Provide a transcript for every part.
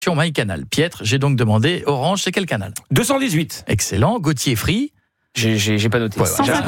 Sur MyCanal. Pietre, j'ai donc demandé Orange, c'est quel canal ? 218. Excellent. Gauthier Free. J'ai pas noté. Ouais,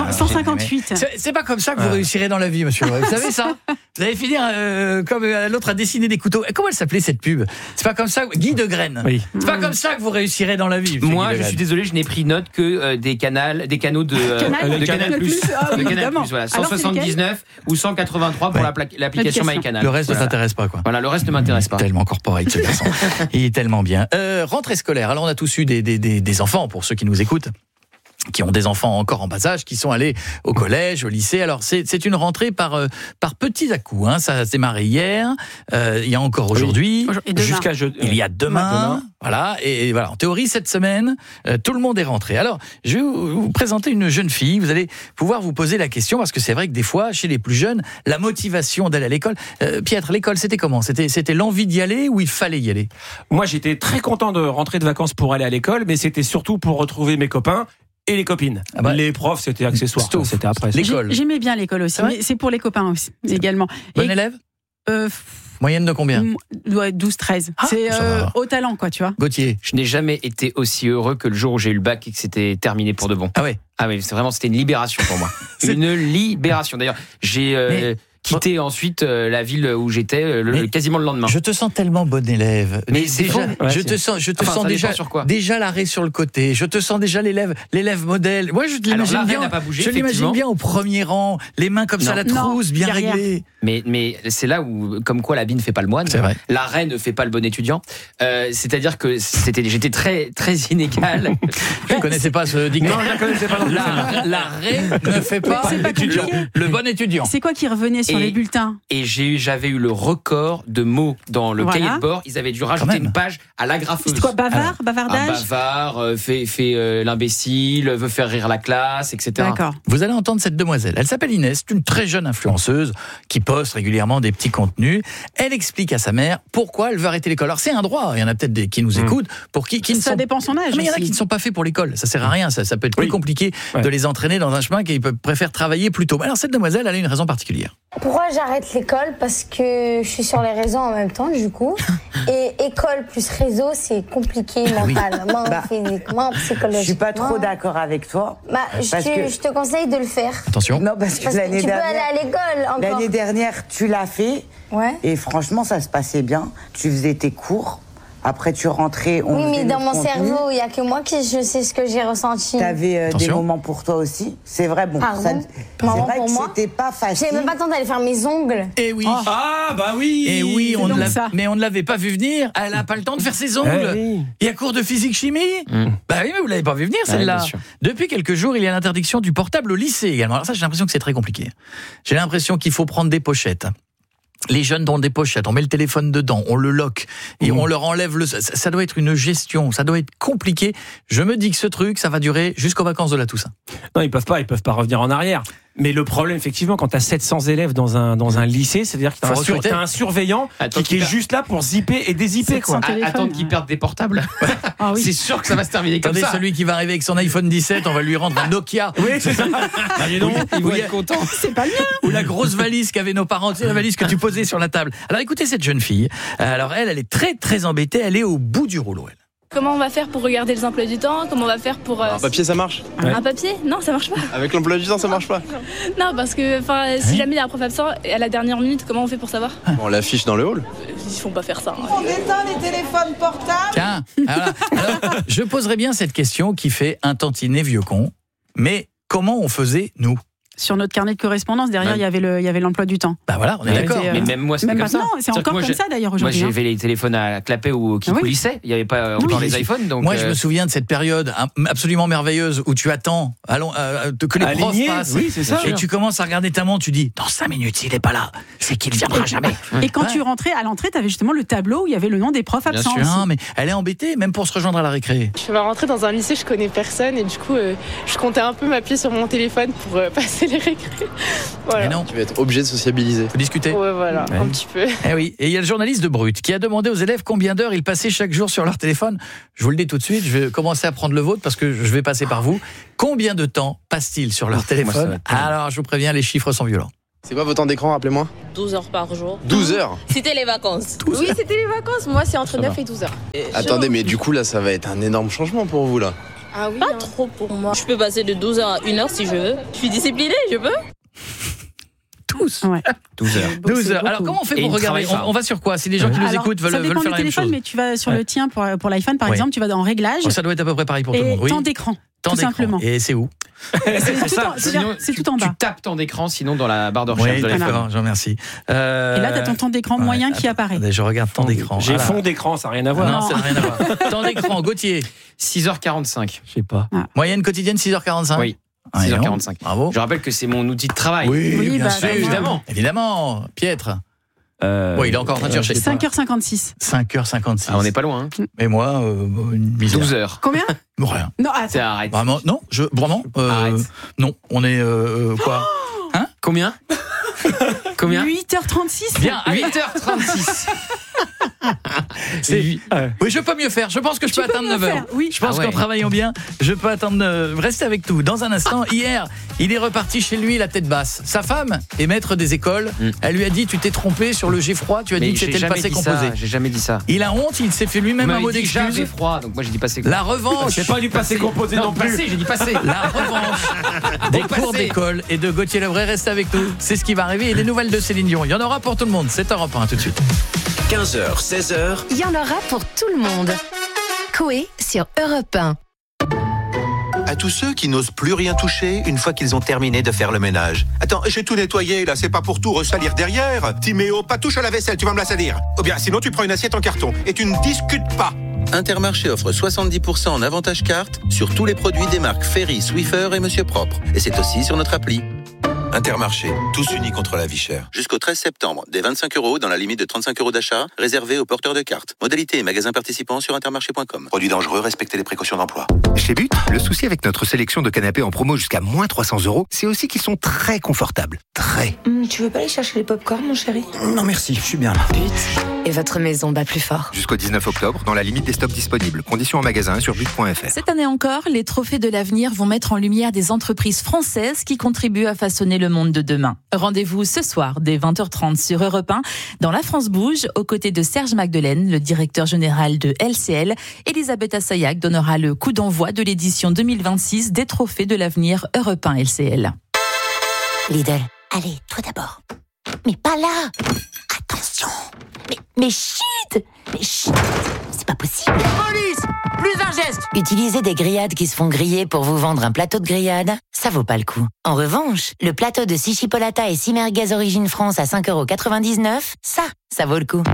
158. C'est pas comme ça que vous réussirez dans la vie, monsieur. Vous savez ça ? Vous allez finir comme l'autre a dessiné des couteaux. Comment elle s'appelait cette pub ? C'est pas comme ça, Guy de Graine. Oui. C'est pas comme ça que vous réussirez dans la vie. Moi, Guy de je Graine. suis désolé, je n'ai pris note que des canaux de Canal+. Ah oui, De Canal+, évidemment. voilà, Alors, c'est 179 ou 183 pour Ouais. l'application MyCanal. Le reste ne Voilà. t'intéresse pas, quoi. Voilà, le reste ne m'intéresse pas. Tellement corporate, de toute façon. Il est tellement bien. Rentrée scolaire. Alors, on a tous eu des enfants, pour ceux qui nous écoutent, qui ont des enfants encore en bas âge, qui sont allés au collège, au lycée. Alors, c'est une rentrée par petits à-coups. Hein. Ça a démarré hier. Il y a encore aujourd'hui. Et demain. Jusqu'à Il y a demain. Voilà. Et voilà. En théorie, cette semaine, tout le monde est rentré. Alors, je vais vous présenter une jeune fille. Vous allez pouvoir vous poser la question, parce que c'est vrai que des fois, chez les plus jeunes, la motivation d'aller à l'école. Pietre, l'école, c'était comment ? C'était l'envie d'y aller ou il fallait y aller ? Moi, j'étais très content de rentrer de vacances pour aller à l'école, mais c'était surtout pour retrouver mes copains et les copines. Ah bah, les profs, c'était accessoire. Stouff. C'était après. L'école. J'aimais bien l'école aussi, C'est vrai mais c'est pour les copains aussi, également. Bon Et, élève ? euh, Moyenne de combien ? ouais, 12-13. Ah, C'est ça va. au talent, quoi, tu vois. Gauthier. Je n'ai jamais été aussi heureux que le jour où j'ai eu le bac et que c'était terminé pour de bon. Ah ouais. Ah oui, c'était une libération pour moi. Une libération. D'ailleurs, j'ai quitté ensuite la ville où j'étais quasiment le lendemain. Je te sens tellement bon élève. Mais c'est déjà, faux. je te sens ça déjà dépend sur quoi. déjà l'arrêt sur le côté. Je te sens déjà l'élève modèle. Moi, je l'imagine l'arrêt bien. n'a pas bougé, Je l'imagine effectivement. bien au premier rang, les mains comme ça, la trousse bien derrière. réglée. Mais c'est là où, comme quoi l'habit ne fait pas le moine. C'est vrai. L'arrêt ne fait pas le bon étudiant. C'est-à-dire que j'étais très, très inégal. Je ne connaissais pas ce dicton. Non, je la connaissais pas non plus. L'arrêt ne fait pas c'est pas l'étudiant. compliqué. Le bon étudiant. C'est quoi qui revenait sur Et- les bulletins ? Et j'avais eu le record de mots dans le Voilà. cahier de bord. Ils avaient dû rajouter même. une page à l'agrafeuse. C'était quoi, bavard, Un bavardage ? bavard, fait l'imbécile, veut faire rire la classe, etc. D'accord. Vous allez entendre cette demoiselle. Elle s'appelle Inès, c'est une très jeune influenceuse qui poste régulièrement des petits contenus. Elle explique à sa mère pourquoi elle veut arrêter l'école. Alors c'est un droit, il y en a peut-être des qui nous écoutent, pour qui ne Ça sont dépend son âge. mais il y en a aussi. qui ne sont pas faits pour l'école, ça sert à rien, ça peut être plus Oui. compliqué Ouais. de les entraîner dans un chemin qu'ils préfèrent travailler plus tôt. Alors cette demoiselle, elle a une raison particulière. Pourquoi j'arrête l'école ? Parce que je suis sur les réseaux en même temps, du coup. Et école plus réseau, c'est compliqué mentalement, physiquement, psychologiquement. Je suis pas trop d'accord avec toi. Je Parce que- te conseille de le faire. Attention. Non, parce que Parce que l'année tu peux aller dernière, à l'école encore. l'année dernière, tu l'as fait. Ouais. Et franchement, ça se passait bien. Tu faisais tes cours. Après, tu rentrais. Oui, mais dans mon cerveau, il n'y a que moi qui je sais ce que j'ai ressenti. Tu avais des Attention. moments pour toi aussi. C'est vrai, bon. Pardon. C'est Moment vrai pour que moi. c'était pas facile. J'ai même pas le temps d'aller faire mes ongles. Et oui. Ah, bah oui. Et oui, c'est donc ça. mais on ne l'avait pas vu venir. Elle n'a pas le temps de faire ses ongles. Eh oui. Il y a cours de physique-chimie. Bah oui, mais vous l'avez pas vu venir celle-là. bien sûr. Depuis quelques jours, il y a l'interdiction du portable au lycée également. Alors ça, j'ai l'impression que c'est très compliqué. J'ai l'impression qu'il faut prendre des pochettes. Les jeunes ont des pochettes, on met le téléphone dedans, on le lock et on leur enlève le... Ça doit être une gestion, ça doit être compliqué. Je me dis que ce truc, ça va durer jusqu'aux vacances de la Toussaint. Non, ils peuvent pas revenir en arrière. Mais le problème, effectivement, quand tu as 700 élèves dans un lycée, c'est-à-dire que Faut recruter. tu as un surveillant Attends, qui est juste là pour zipper et dézipper, quoi. 700 téléphone, Attendre qu'ils ouais. perdent des portables. Ah oui. C'est sûr que ça va se terminer comme Attendez, ça. celui qui va arriver avec son iPhone 17, on va lui rendre un Nokia. Oui, c'est ça. Ah, dis donc. Ils vont Oui. être contents. C'est pas le mien. Ou la grosse valise qu'avaient nos parents, tu sais, la valise que tu posais sur la table. Alors écoutez cette jeune fille. Alors elle est très très embêtée, elle est au bout du rouleau. Elle. Comment on va faire pour regarder les emplois du temps? Comment on va faire pour... Un papier, ça marche. Un papier? Non, ça marche pas. Avec l'emploi du temps, ça marche pas. Non, parce que si Oui. jamais il y a un prof absent, à la dernière minute, comment on fait pour savoir? On l'affiche dans le hall. Ils font pas faire ça. hein. On éteint les téléphones portables. Tiens, alors, je poserai bien cette question qui fait un tantinet vieux con. Mais comment on faisait, nous ? Sur notre carnet de correspondance, derrière, Ouais. il y avait l'emploi du temps. Bah voilà, on est Ouais, d'accord. c'est, Mais même moi, c'était Même comme ça. maintenant, c'est C'est-à-dire que encore moi, comme ça d'ailleurs Moi, aujourd'hui. j'avais les téléphones à clapet ou qui Ah oui. coulissaient. Il n'y avait pas encore Oui. les iPhones. Donc, Moi, je me souviens de cette période absolument merveilleuse où tu attends que les profs Aligné, passent. oui, c'est ça. Et tu commences à regarder ta montre, tu dis, dans 5 minutes, s'il n'est pas là, c'est qu'il ne viendra jamais. Et quand Ouais. tu rentrais à l'entrée, tu avais justement le tableau où il y avait le nom des profs Bien absents. sûr. aussi. Non, mais elle est embêtée, même pour se rejoindre à la récré. Je vais rentrer dans un lycée, je connais personne et du coup, je comptais un peu m'appuyer sur mon téléphone pour passer les récrés. Voilà. Mais non, Tu vas être obligé de sociabiliser. faut discuter. Ouais, voilà, un petit peu. Eh oui, et il y a le journaliste de Brut qui a demandé aux élèves combien d'heures ils passaient chaque jour sur leur téléphone. Je vous le dis tout de suite, je vais commencer à prendre le vôtre parce que je vais passer par vous. Combien de temps passent-ils sur leur téléphone ? ça va être terrible. Alors, je vous préviens, les chiffres sont violents. C'est quoi votre temps d'écran, rappelez-moi? 12 heures par jour. 12 heures? C'était les vacances. Oui, c'était les vacances. Moi, c'est entre Ça 9 va. et 12 heures. Attendez, mais du coup, là, ça va être un énorme changement pour vous, là. Ah oui. Pas trop pour moi. Je peux passer de 12 heures à 1 heure si je veux. Je suis disciplinée, je peux. Tous. Ouais. 12 heures. 12 heures. beaucoup. Alors comment on fait Et pour il regarder travaille pas. on va sur quoi? Si les gens qui nous Alors, écoutent ça veulent dépend faire du la même téléphone, chose. mais tu vas sur Ouais. le tien pour l'iPhone, par Ouais. exemple, tu vas dans Réglages Oh, ça doit être à peu près pareil pour tout le et monde. Oui. temps d'écran. Temps tout d'écran. simplement. Et c'est où? C'est ça. tout en bas. Tu tapes temps d'écran, sinon dans la barre de recherche Oui, de voilà. l'iPhone. d'accord, je vous remercie. Et là, tu as ton temps d'écran moyen qui apparaît. Attendez, je regarde temps d'écran. J'ai Voilà. fond d'écran, ça n'a rien à voir. Non, ça n'a rien à voir. Temps d'écran, Gauthier. 6h45. Je sais pas. Moyenne quotidienne 6h45. Oui. Ah, et non. 6h45. Bravo. Je rappelle que c'est mon outil de travail. Oui, Oui, bien bah, sûr, évidemment. Évidemment. Piètre. Oui, il est encore en train de chercher. 5h56. 5h56. Ah, on n'est pas loin. Hein. Et moi, une misère. 12 heures. Combien? Rien. Non, attends. C'est arrête. Vraiment, non, vraiment, Arrête. non, on est, quoi? Combien? Combien? 8h36. Bien, 8h36. C'est- Oui. Oui, je peux mieux faire. Je pense que je peux atteindre mieux 9h. faire, oui. Je pense Ah ouais. qu'en travaillant bien, je peux attendre. Restez avec tout. Dans un instant, hier, il est reparti chez lui la tête basse. Sa femme est maître des écoles. Elle lui a dit: tu t'es trompé sur le G froid. Tu as dit que j'ai c'était le jamais passé dit composé. ça. J'ai jamais dit ça. Il a honte. Il s'est fait lui-même un mot J'avais d'excuse. froid, donc moi j'ai dit passé. La revanche. C'est pas du passé composé non plus. Passé, j'ai dit passé. La revanche des cours passé. d'école et de Gauthier Lebray. Reste avec nous. C'est ce qui va arriver. Et les nouvelles de Céline Dion. Il y en aura pour tout le monde. C'est Europe 1 tout de suite. 15h, 16h, Il y en aura pour tout le monde. Coé sur Europe 1. à tous ceux qui n'osent plus rien toucher une fois qu'ils ont terminé de faire le ménage. Attends, j'ai tout nettoyé là, c'est pas pour tout ressalir derrière. Timéo, pas touche à la vaisselle, tu vas me la salir. Ou bien sinon tu prends une assiette en carton et tu ne discutes pas. Intermarché offre 70% en avantage carte sur tous les produits des marques Ferry, Swiffer et Monsieur Propre. Et c'est aussi sur notre appli. Intermarché, tous unis contre la vie chère. Jusqu'au 13 septembre, des 25 € dans la limite de 35 € d'achat, réservés aux porteurs de cartes. Modalité et magasins participants sur intermarché.com. Produits dangereux, respectez les précautions d'emploi. Chez But, le souci avec notre sélection de canapés en promo jusqu'à moins 300 €, c'est aussi qu'ils sont très confortables. Très. Tu veux pas aller chercher les pop-corn, mon chéri? Non merci, je suis bien là. But et votre maison bat plus fort. Jusqu'au 19 octobre, dans la limite des stocks disponibles. Conditions en magasin sur but.fr. Cette année encore, les trophées de l'avenir vont mettre en lumière des entreprises françaises qui contribuent à façonner le monde de demain. Rendez-vous ce soir dès 20h30 sur Europe 1 dans La France Bouge, aux côtés de Serge Magdelaine, le directeur général de LCL. Elisabeth Assayag donnera le coup d'envoi de l'édition 2026 des trophées de l'avenir Europe 1 LCL. Lidl, allez, toi d'abord. Mais pas là. Attention. Mais chut. C'est pas possible. Police! Plus un geste! Utiliser des grillades qui se font griller pour vous vendre un plateau de grillade, ça vaut pas le coup. En revanche, le plateau de 6 chipolata et 6 merguez Origine France à 5,99 €, ça vaut le coup.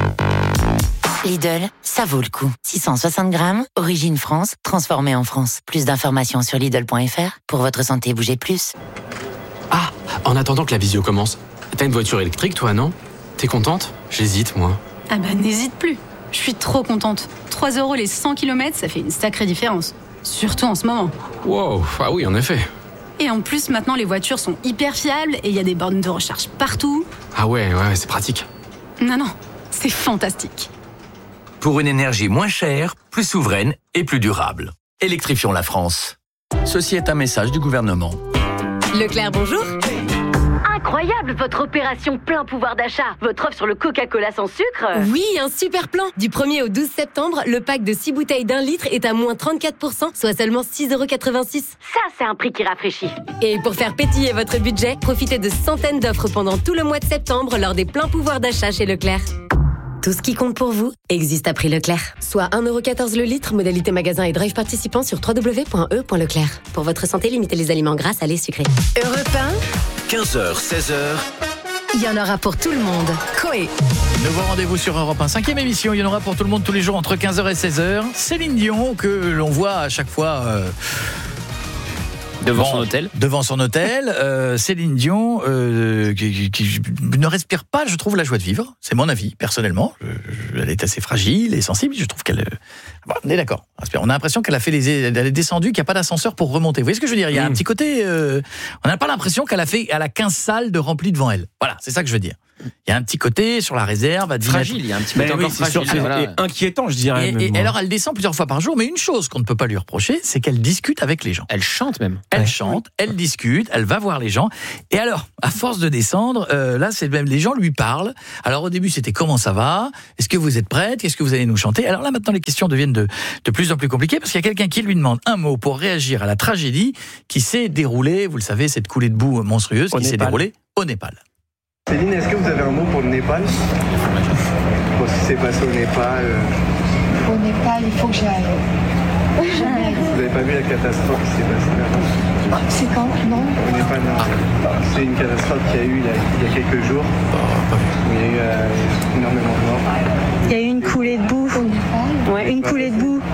Lidl, ça vaut le coup. 660 grammes, Origine France, transformé en France. Plus d'informations sur Lidl.fr. Pour votre santé, bougez plus. Ah, en attendant que la visio commence, t'as une voiture électrique toi, non? T'es contente? J'hésite, moi. Ah bah n'hésite plus. Je suis trop contente. 3 € les 100 km, ça fait une sacrée différence. Surtout en ce moment. Wow, ah oui, en effet. Et en plus, maintenant, les voitures sont hyper fiables et il y a des bornes de recharge partout. Ah ouais, c'est pratique. Non, c'est fantastique. Pour une énergie moins chère, plus souveraine et plus durable. Électrifions la France. Ceci est un message du gouvernement. Leclerc, bonjour. Incroyable votre opération plein pouvoir d'achat. Votre offre sur le Coca-Cola sans sucre. Oui, un super plan. Du 1er au 12 septembre, le pack de 6 bouteilles d'1 litre est à moins 34%, soit seulement 6,86 €. Ça, c'est un prix qui rafraîchit. Et pour faire pétiller votre budget, profitez de centaines d'offres pendant tout le mois de septembre lors des pleins pouvoirs d'achat chez Leclerc. Tout ce qui compte pour vous existe à prix Leclerc. Soit 1,14 € le litre, modalité magasin et drive participant sur www.e.leclerc. Pour votre santé, limitez les aliments gras, salés, sucrés. Europe 1, 15h, 16h. il y en aura pour tout le monde. Coé. Nouveau rendez-vous sur Europe 1, 5e émission. Il y en aura pour tout le monde tous les jours entre 15h et 16h. Céline Dion, que l'on voit à chaque fois... Devant son hôtel. Devant son hôtel, Céline Dion, qui ne respire pas, je trouve, la joie de vivre. C'est mon avis, personnellement. Elle est assez fragile et sensible. Je trouve qu'elle... Bon, on est d'accord. On a l'impression qu'elle elle est descendue, qu'il n'y a pas d'ascenseur pour remonter. Vous voyez ce que je veux dire? Il y a un petit côté... on n'a pas l'impression qu'elle a 15 salles de remplies devant elle. Voilà, c'est ça que je veux dire. Il y a un petit côté sur la réserve, à fragile, il y a un petit côté encore fragile. Et inquiétant, je dirais. Et alors, elle descend plusieurs fois par jour, mais une chose qu'on ne peut pas lui reprocher, c'est qu'elle discute avec les gens. Elle chante même. Elle chante, elle discute, elle va voir les gens. Et alors, à force de descendre, là, c'est même les gens lui parlent. Alors, au début, c'était comment ça va ? Est-ce que vous êtes prête ? Qu'est-ce que vous allez nous chanter ? Alors là, maintenant, les questions deviennent de plus en plus compliquées parce qu'il y a quelqu'un qui lui demande un mot pour réagir à la tragédie qui s'est déroulée, vous le savez, cette coulée de boue monstrueuse qui s'est déroulée au Népal. Céline, est-ce que vous avez un mot pour le Népal ? Pour ce qui s'est passé au Népal Au Népal, il faut que j'y aille. Vous n'avez pas vu la catastrophe qui s'est passée là-bas ? C'est quand ? Non. Au Népal, non. C'est une catastrophe qu'il y a eu il y a quelques jours. Il y a eu énormément de morts. Il y a eu une coulée de boue. Ouais, une coulée de boue.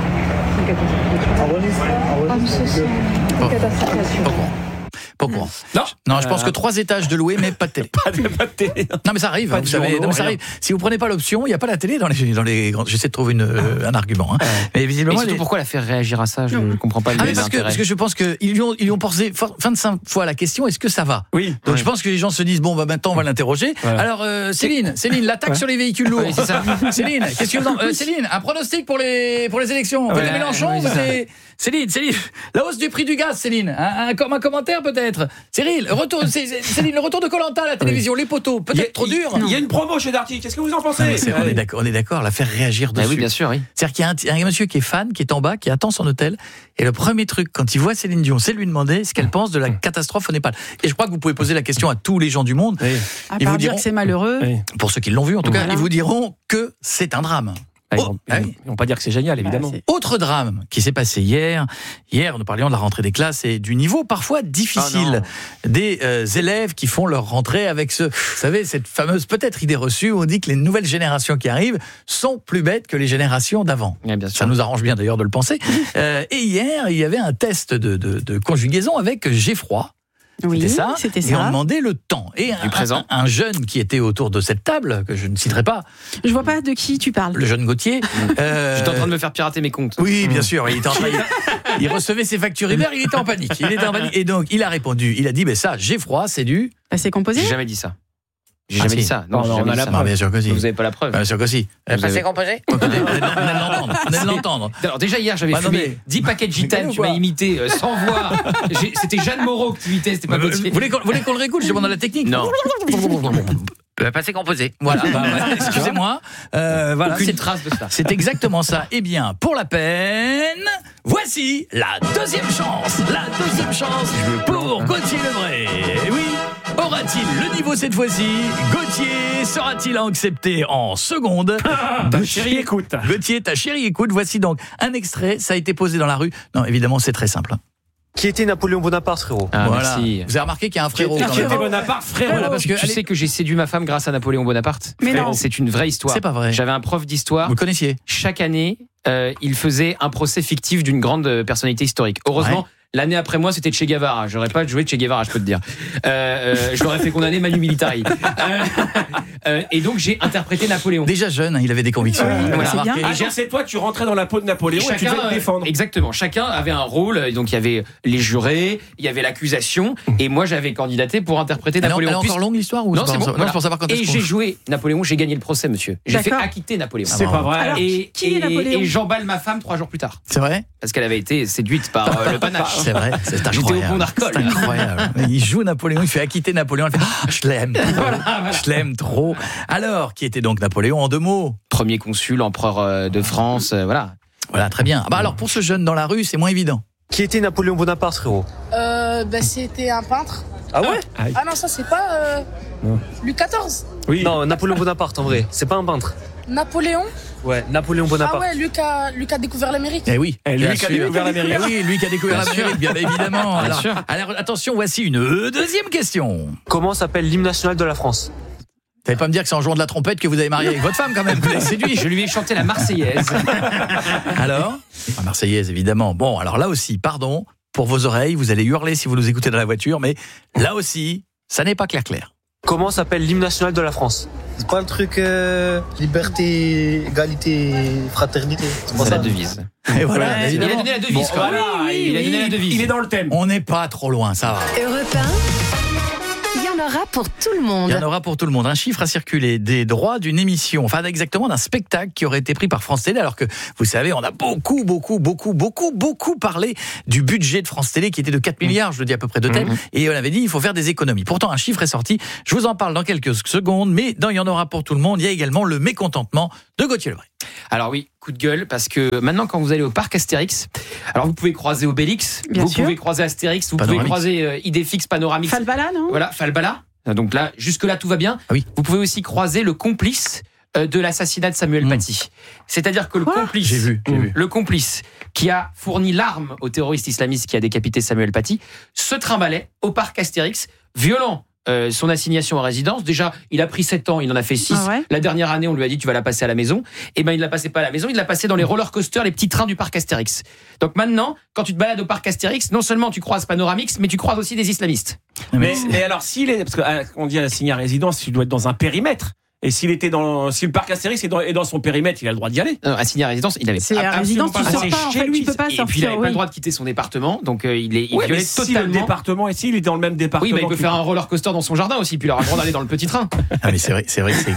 Pas au courant. Non, je pense que 3 étages de louer, mais pas de télé. Pas de télé. Non, mais ça arrive, vous savez. Non, mais ça arrive. Si vous prenez pas l'option, il n'y a pas la télé dans les grands. J'essaie de trouver un argument. Hein. Mais visiblement, surtout pourquoi la faire réagir à ça, je ne comprends pas parce que je pense qu'ils lui ont posé 25 fois la question, est-ce que ça va ? Oui. Donc je pense que les gens se disent, bon, bah maintenant on va l'interroger. Voilà. Alors, Céline, l'attaque sur les véhicules lourds. Oui, c'est ça. Céline, qu'est-ce que vous en... Céline, un pronostic pour les élections. Vous êtes Mélenchon, vous êtes... Céline, la hausse du prix du gaz, Céline. Un commentaire peut-être. Céline, le retour de Koh-Lanta à la télévision, les poteaux, peut-être trop dur. Il y a une promo chez Darty, qu'est-ce que vous en pensez ? On est d'accord, la faire réagir dessus. Oui, bien sûr, oui. C'est-à-dire qu'il y a un monsieur qui est fan, qui est en bas, qui attend son hôtel, et le premier truc, quand il voit Céline Dion, c'est lui demander ce qu'elle pense de la catastrophe au Népal. Et je crois que vous pouvez poser la question à tous les gens du monde. Oui. À part dire que c'est malheureux. Pour ceux qui l'ont vu, en tout cas, ils vous diront que c'est un drame. Ils vont pas dire que c'est génial, évidemment. Autre drame qui s'est passé hier. Hier, nous parlions de la rentrée des classes et du niveau parfois difficile des élèves qui font leur rentrée avec vous savez, cette fameuse peut-être idée reçue où on dit que les nouvelles générations qui arrivent sont plus bêtes que les générations d'avant. Ça nous arrange bien d'ailleurs de le penser. Et hier, il y avait un test de conjugaison avec j'ai froid. Oui, c'était ça. Et on demandait le temps. Et un jeune qui était autour de cette table, que je ne citerai pas. Je vois pas de qui tu parles. Le jeune Gauthier. J'étais en train de me faire pirater mes comptes. Oui, bien sûr. Il recevait ses factures Uber, il était en panique. Et donc, il a répondu. Il a dit, ça, j'ai froid, c'est du... C'est composé ? J'ai jamais dit ça. J'ai jamais dit ça. Non, on a la preuve. Bien sûr que si. Vous n'avez pas la preuve. Bien sûr que si. C'est composé ? On est de l'entendre. Alors déjà hier, j'avais fumé 10 paquets de gitane, tu m'as imité sans voix. C'était Jeanne Moreau que tu imitais, c'était pas Gauthier. Vous voulez qu'on le réécoute ? Je demande à la technique. Non. Passé composé. Voilà. Excusez-moi. Voilà. Aucune trace de ça. C'est exactement ça. Eh bien, pour la peine, voici la deuxième chance. La deuxième chance pour Gauthier Lebray. Oui. Aura-t-il le niveau cette fois-ci ? Gauthier sera-t-il accepté en seconde ? Ta chérie écoute. Gauthier, ta chérie écoute. Voici donc un extrait. Ça a été posé dans la rue. Non, évidemment, c'est très simple. Qui était Napoléon Bonaparte, frérot ? Voilà. Merci. Vous avez remarqué qu'il y a un frérot. Qui était Bonaparte, frérot. Voilà, parce que tu sais que j'ai séduit ma femme grâce à Napoléon Bonaparte. Mais non. C'est une vraie histoire. C'est pas vrai. J'avais un prof d'histoire. Vous le connaissiez ? Chaque année, il faisait un procès fictif d'une grande personnalité historique. Heureusement. L'année après moi, c'était Che Guevara. J'aurais pas joué Che Guevara, je peux te dire. Je l'aurais fait condamner Manu Militari. Et donc, j'ai interprété Napoléon. Déjà jeune, il avait des convictions. C'est bien. Et c'est toi, tu rentrais dans la peau de Napoléon et tu devais le défendre. Exactement. Chacun avait un rôle. Donc, il y avait les jurés, il y avait l'accusation. Et moi, j'avais candidaté pour interpréter Napoléon. Elle est encore longue l'histoire ou non, c'est bon. Voilà. C'est pour savoir quand et j'ai joué Napoléon, j'ai gagné le procès, monsieur. J'ai fait acquitter Napoléon. C'est pas vrai. Alors, qui est Napoléon ? Et j'emballe ma femme 3 jours plus tard. C'est vrai ? Parce qu'elle avait été séduite par le panache. C'est vrai, c'est incroyable. J'étais au pont d'Arcole. C'est incroyable. Il joue Napoléon, il fait acquitter Napoléon. Elle fait je l'aime. Voilà. Je l'aime trop. Alors, qui était donc Napoléon en 2 mots ? Premier consul, empereur de France, voilà. Voilà, très bien. Alors, pour ce jeune dans la rue, c'est moins évident. Qui était Napoléon Bonaparte, frérot ? C'était un peintre. Ah ouais ? Ah non, ça c'est pas Louis XIV. Oui. Non, Napoléon Bonaparte en vrai, c'est pas un peintre. Napoléon ? Ouais, Napoléon Bonaparte. Ah ouais, lui qui a découvert l'Amérique. Eh oui, lui qui a découvert l'Amérique. Oui, lui qui a découvert l'Amérique, bien évidemment. Alors, attention, voici une deuxième question. Comment s'appelle l'hymne national de la France ? Vous n'allez pas me dire que c'est en jouant de la trompette que vous avez marié avec votre femme quand même. Vous l'avez séduit. Je lui ai chanté la Marseillaise. Alors ? La Marseillaise, évidemment. Bon, alors là aussi, pardon, pour vos oreilles, vous allez hurler si vous nous écoutez dans la voiture, mais là aussi, ça n'est pas clair. Comment s'appelle l'hymne national de la France ? C'est pas un truc liberté, égalité, fraternité. C'est la devise. Et voilà, il a donné la devise. Bon, voilà, il a donné la devise. Il est dans le thème. On n'est pas trop loin, ça va. Europe 1, il y en aura pour tout le monde. Il y en aura pour tout le monde. Un chiffre a circulé des droits d'une émission, enfin exactement d'un spectacle qui aurait été pris par France Télé, alors que, vous savez, on a beaucoup parlé du budget de France Télé qui était de 4 milliards, je le dis à peu près de tête, et on avait dit il faut faire des économies. Pourtant, un chiffre est sorti, je vous en parle dans quelques secondes, mais dans Il y en aura pour tout le monde, il y a également le mécontentement de Gauthier Lebray. Alors oui, coup de gueule, parce que maintenant quand vous allez au parc Astérix, alors vous pouvez croiser Obélix, pouvez croiser Astérix, vous pouvez croiser Idéfix, Panoramix. Falbala, non ? Voilà, Falbala. Donc là, jusque-là, tout va bien. Ah oui. Vous pouvez aussi croiser le complice de l'assassinat de Samuel Paty. C'est-à-dire que le complice, J'ai vu. le complice qui a fourni l'arme au terroriste islamiste qui a décapité Samuel Paty, se trimballait au parc Astérix, violant son assignation à résidence. Déjà, il a pris 7 ans, il en a fait 6. La dernière année, on lui a dit tu vas la passer à la maison. Et ben il la passait pas à la maison, il l'a passé dans les roller coasters, les petits trains du parc Astérix. Donc maintenant, quand tu te balades au parc Astérix, non seulement tu croises Panoramix, mais tu croises aussi des islamistes. Mais alors parce qu'on dit assigné à résidence, il doit être dans un périmètre. Et si le parc Astérix est dans son périmètre, il a le droit d'y aller. Assigné à résidence, il avait absolument pas. C'est à résidence, tu sors pas, en fait, lui, il peut pas sortir. Et puis il avait pas le droit de quitter son département, donc il violait totalement. Le département, et s'il est dans le même département. Oui, mais il peut faire un roller coaster dans son jardin aussi, puis il aura le droit d'aller dans le petit train. Ah mais c'est vrai que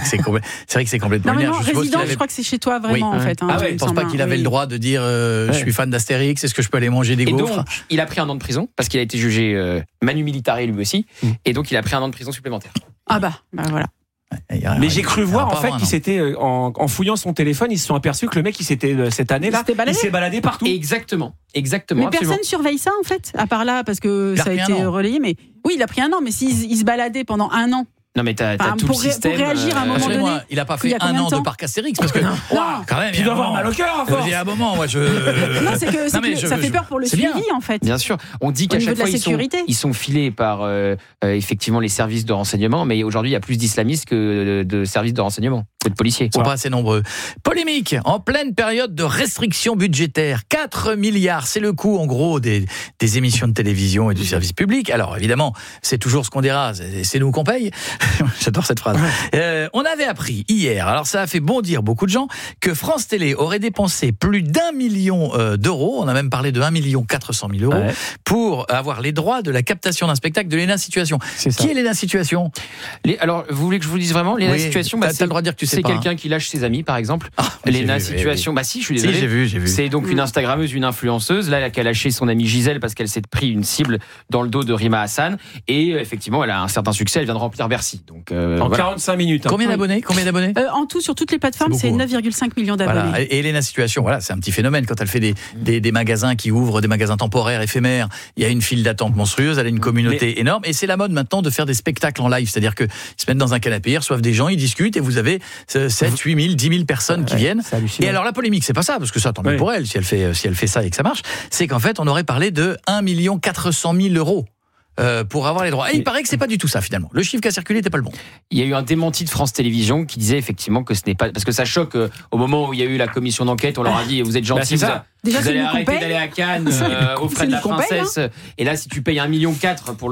c'est complètement lunaire. Non, résidence, je crois que c'est chez toi vraiment en fait. Ah ouais, je pense pas qu'il avait le droit de dire je suis fan d'Astérix, est-ce que je peux aller manger des gaufres ? Et donc, il a pris 1 an de prison parce qu'il a été jugé manu militari lui aussi, et donc il a pris 1 an de prison supplémentaire. Ah bah voilà. Mais j'ai cru voir en fait qu'il s'était en fouillant son téléphone, ils se sont aperçus que le mec cette année-là, il s'est baladé partout. Exactement. Mais absolument. personne surveille ça en fait, à part là parce que ça a été relayé. Mais oui, il a pris 1 an, mais s'il se baladait pendant 1 an. Non mais t'as tout le système. Pour réagir à un moment donné. Il a pas fait 1 an de parc Astérix parce que quand même. Tu dois avoir mal au cœur. Il y a un moment, moi je. Non, c'est que ça fait peur pour le suivi en fait. Bien sûr, on dit qu'à chaque fois ils sont filés par effectivement les services de renseignement, mais aujourd'hui il y a plus d'islamistes que de services de renseignement, que de policiers. Ils sont pas assez nombreux. Polémique en pleine période de restrictions budgétaires. 4 milliards, c'est le coût en gros des émissions de télévision et du service public. Alors évidemment, c'est toujours ce qu'on dira, c'est nous qu'on paye. J'adore cette phrase. On avait appris hier, alors ça a fait bondir beaucoup de gens, que France Télé aurait dépensé plus d'1 million d'euros, on a même parlé de 1 400 000 euros, pour avoir les droits de la captation d'un spectacle de Léna Situation. Qui est Léna Situation ? Alors, vous voulez que je vous le dise vraiment ? Léna Situation, t'as le droit de dire que tu sais pas. C'est quelqu'un qui lâche ses amis, par exemple. Léna Situation, bah si, je suis désolé. Si, j'ai vu. C'est donc une Instagrammeuse, une influenceuse, là, qui a lâché son amie Gisèle parce qu'elle s'est pris une cible dans le dos de Rima Hassan. Et effectivement, elle a un certain succès, elle vient de remplir Bercy. Donc, en 45 minutes. Combien d'abonnés En tout, sur toutes les plateformes, c'est 9,5 millions d'abonnés. Voilà. Et Léna Situation, voilà, c'est un petit phénomène. Quand elle fait des magasins qui ouvrent, des magasins temporaires, éphémères, il y a une file d'attente monstrueuse, elle a une communauté énorme. Et c'est la mode maintenant de faire des spectacles en live. C'est-à-dire qu'ils se mettent dans un canapé, ils reçoivent des gens, ils discutent, et vous avez 7, 8 000, 10 000 personnes qui viennent. Et alors la polémique, c'est pas ça, parce que ça, tant mieux pour elle, si elle fait ça et que ça marche, c'est qu'en fait, on aurait parlé de 1 400 000 euros. Pour avoir les droits. Et il paraît que c'est pas du tout ça finalement. Le chiffre qui a circulé n'était pas le bon. Il y a eu un démenti de France Télévisions qui disait effectivement que ce n'est pas, parce que ça choque au moment où il y a eu la commission d'enquête, on leur a dit vous êtes gentils, vous allez arrêter d'aller à Cannes aux frais de la princesse. Et là, si tu payes 1,4 million pour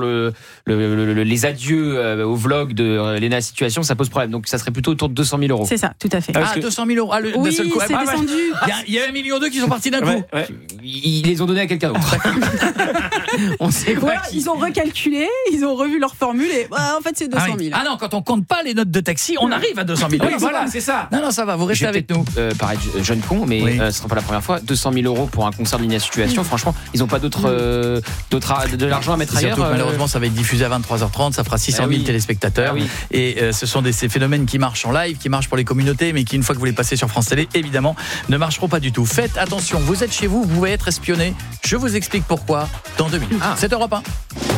les adieux au vlog de Léna Situation, ça pose problème. Donc ça serait plutôt autour de 200 000 euros. C'est ça, tout à fait. 200 000 euros. Oui, c'est descendu. Il y a 1,2 million qui sont partis d'un coup. Ils les ont donnés à quelqu'un d'autre. On sait pas qui. Ils ont recalculé, ils ont revu leur formule et en fait c'est 200 000. Ah non, quand on compte pas les notes de taxi, on arrive à 200 000. Oui, voilà, c'est ça. Non, ça va, vous restez avec nous. Pareil, jeune con, mais ce sera pas la première fois. 200 000 euros pour un concert de Léna Situation. Franchement, ils n'ont pas de l'argent à mettre ailleurs. Surtout que malheureusement, ça va être diffusé à 23h30. Ça fera 600 000 téléspectateurs. Et ce sont ces phénomènes qui marchent en live, qui marchent pour les communautés, mais qui, une fois que vous les passez sur France Télé, évidemment, ne marcheront pas du tout. Faites attention, vous êtes chez vous, vous pouvez être espionné. Je vous explique pourquoi dans 2 minutes. C'est Europe 1.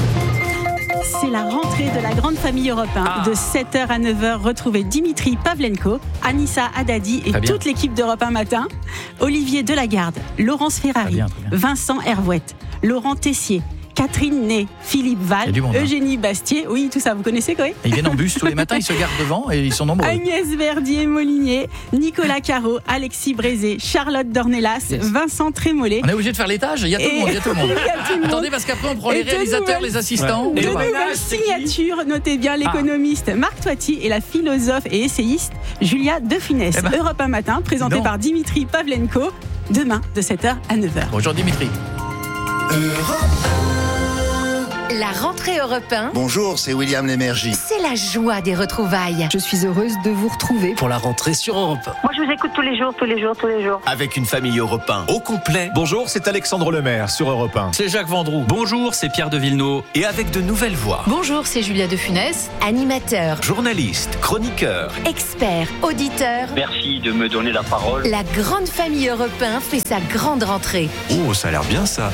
C'est la rentrée de la grande famille Europe 1. De 7h à 9h, retrouvez Dimitri Pavlenko, Anissa Haddadi et toute l'équipe d'Europe 1 Matin. Olivier Delagarde, Laurence Ferrari, très bien. Vincent Hervouette, Laurent Tessier, Catherine Ney, Philippe Val, Eugénie Bastier. Oui, tout ça, vous connaissez quoi? Ils viennent en bus tous les matins, ils se gardent devant et ils sont nombreux. Agnès Verdier-Molinier, Nicolas Caro, Alexis Brézé, Charlotte Dornelas, Vincent Trémollet. On est obligé de faire l'étage? Il y a tout le monde, il y a tout le monde. Attendez, parce qu'après on prend les réalisateurs, les assistants. De nouvelles signatures, notez bien l'économiste Marc Toiti et la philosophe et essayiste Julia De Funès. Europe 1 Matin, présenté par Dimitri Pavlenko, demain de 7h à 9h. Bonjour Dimitri. La rentrée Europe 1. Bonjour, c'est William Lémergie. C'est la joie des retrouvailles. Je suis heureuse de vous retrouver pour la rentrée sur Europe 1. Moi, je vous écoute tous les jours. Avec une famille Europe 1 au complet. Bonjour, c'est Alexandre Lemaire sur Europe 1. C'est Jacques Vendroux. Bonjour, c'est Pierre de Villeneuve. Et avec de nouvelles voix. Bonjour, c'est Julia de Funès. Animateur, journaliste, chroniqueur, expert, auditeur. Merci de me donner la parole. La grande famille Europe 1 fait sa grande rentrée. Oh, ça a l'air bien ça.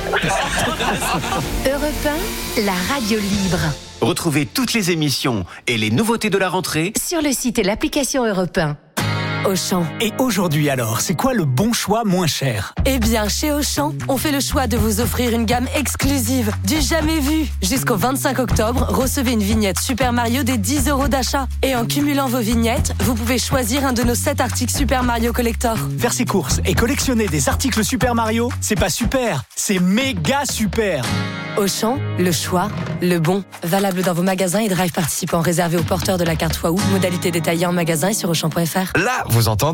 Europe 1, la radio libre. Retrouvez toutes les émissions et les nouveautés de la rentrée sur le site et l'application Europe 1. Auchan. Et aujourd'hui alors, c'est quoi le bon choix moins cher ? Eh bien, chez Auchan, on fait le choix de vous offrir une gamme exclusive, du jamais vu. Jusqu'au 25 octobre, recevez une vignette Super Mario des 10 € d'achat. Et en cumulant vos vignettes, vous pouvez choisir un de nos 7 articles Super Mario Collector. Faire ses courses et collectionner des articles Super Mario, c'est pas super, c'est méga super. Auchan, le choix, le bon. Valable dans vos magasins et drive participants réservés aux porteurs de la carte Waouh. Modalité détaillée en magasin et sur Auchan.fr. Là, vous entendez ?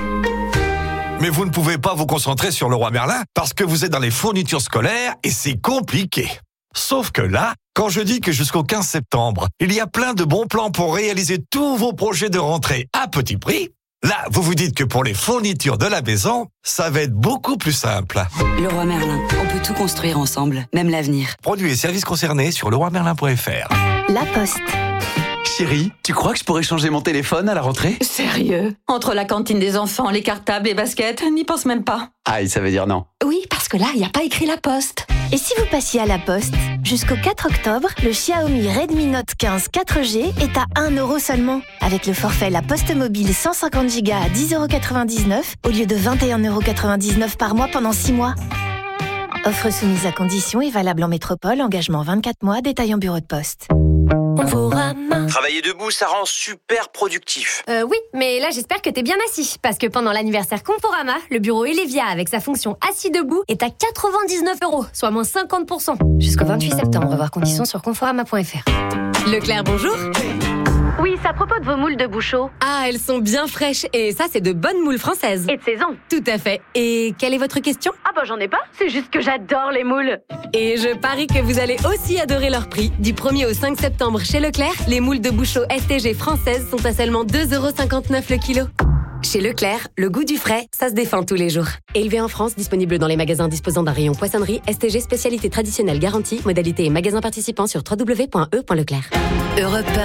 Mais vous ne pouvez pas vous concentrer sur Leroy Merlin parce que vous êtes dans les fournitures scolaires et c'est compliqué. Sauf que là, quand je dis que jusqu'au 15 septembre, il y a plein de bons plans pour réaliser tous vos projets de rentrée à petit prix, là, vous vous dites que pour les fournitures de la maison, ça va être beaucoup plus simple. Leroy Merlin, on peut tout construire ensemble, même l'avenir. Produits et services concernés sur leroymerlin.fr. La Poste. Chérie, tu crois que je pourrais changer mon téléphone à la rentrée ? Sérieux ? Entre la cantine des enfants, les cartables, les baskets, n'y pense même pas. Aïe, ça veut dire non. Oui, parce que là, il n'y a pas écrit La Poste. Et si vous passiez à La Poste, jusqu'au 4 octobre, le Xiaomi Redmi Note 15 4G est à 1 € seulement. Avec le forfait La Poste Mobile 150 Go à 10,99 € au lieu de 21,99 € par mois pendant 6 mois. Offre soumise à conditions et valable en métropole, engagement 24 mois, détail en bureau de poste. Travailler debout, ça rend super productif. Oui, mais là j'espère que t'es bien assis. Parce que pendant l'anniversaire Conforama, le bureau Elevia avec sa fonction assis debout est à 99 €, soit moins 50%. Jusqu'au 28 septembre, voir conditions sur conforama.fr. Leclerc, bonjour. Oui, c'est à propos de vos moules de Bouchot. Ah, elles sont bien fraîches et ça, c'est de bonnes moules françaises. Et de saison. Tout à fait. Et quelle est votre question ? Ah bah j'en ai pas, c'est juste que j'adore les moules. Et je parie que vous allez aussi adorer leur prix. Du 1er au 5 septembre chez Leclerc, les moules de Bouchot STG françaises sont à seulement 2,59 € le kilo. Chez Leclerc, le goût du frais, ça se défend tous les jours. Élevé en France, disponible dans les magasins disposant d'un rayon poissonnerie, STG spécialité traditionnelle garantie, modalité et magasins participants sur www.e.leclerc. Europe 1.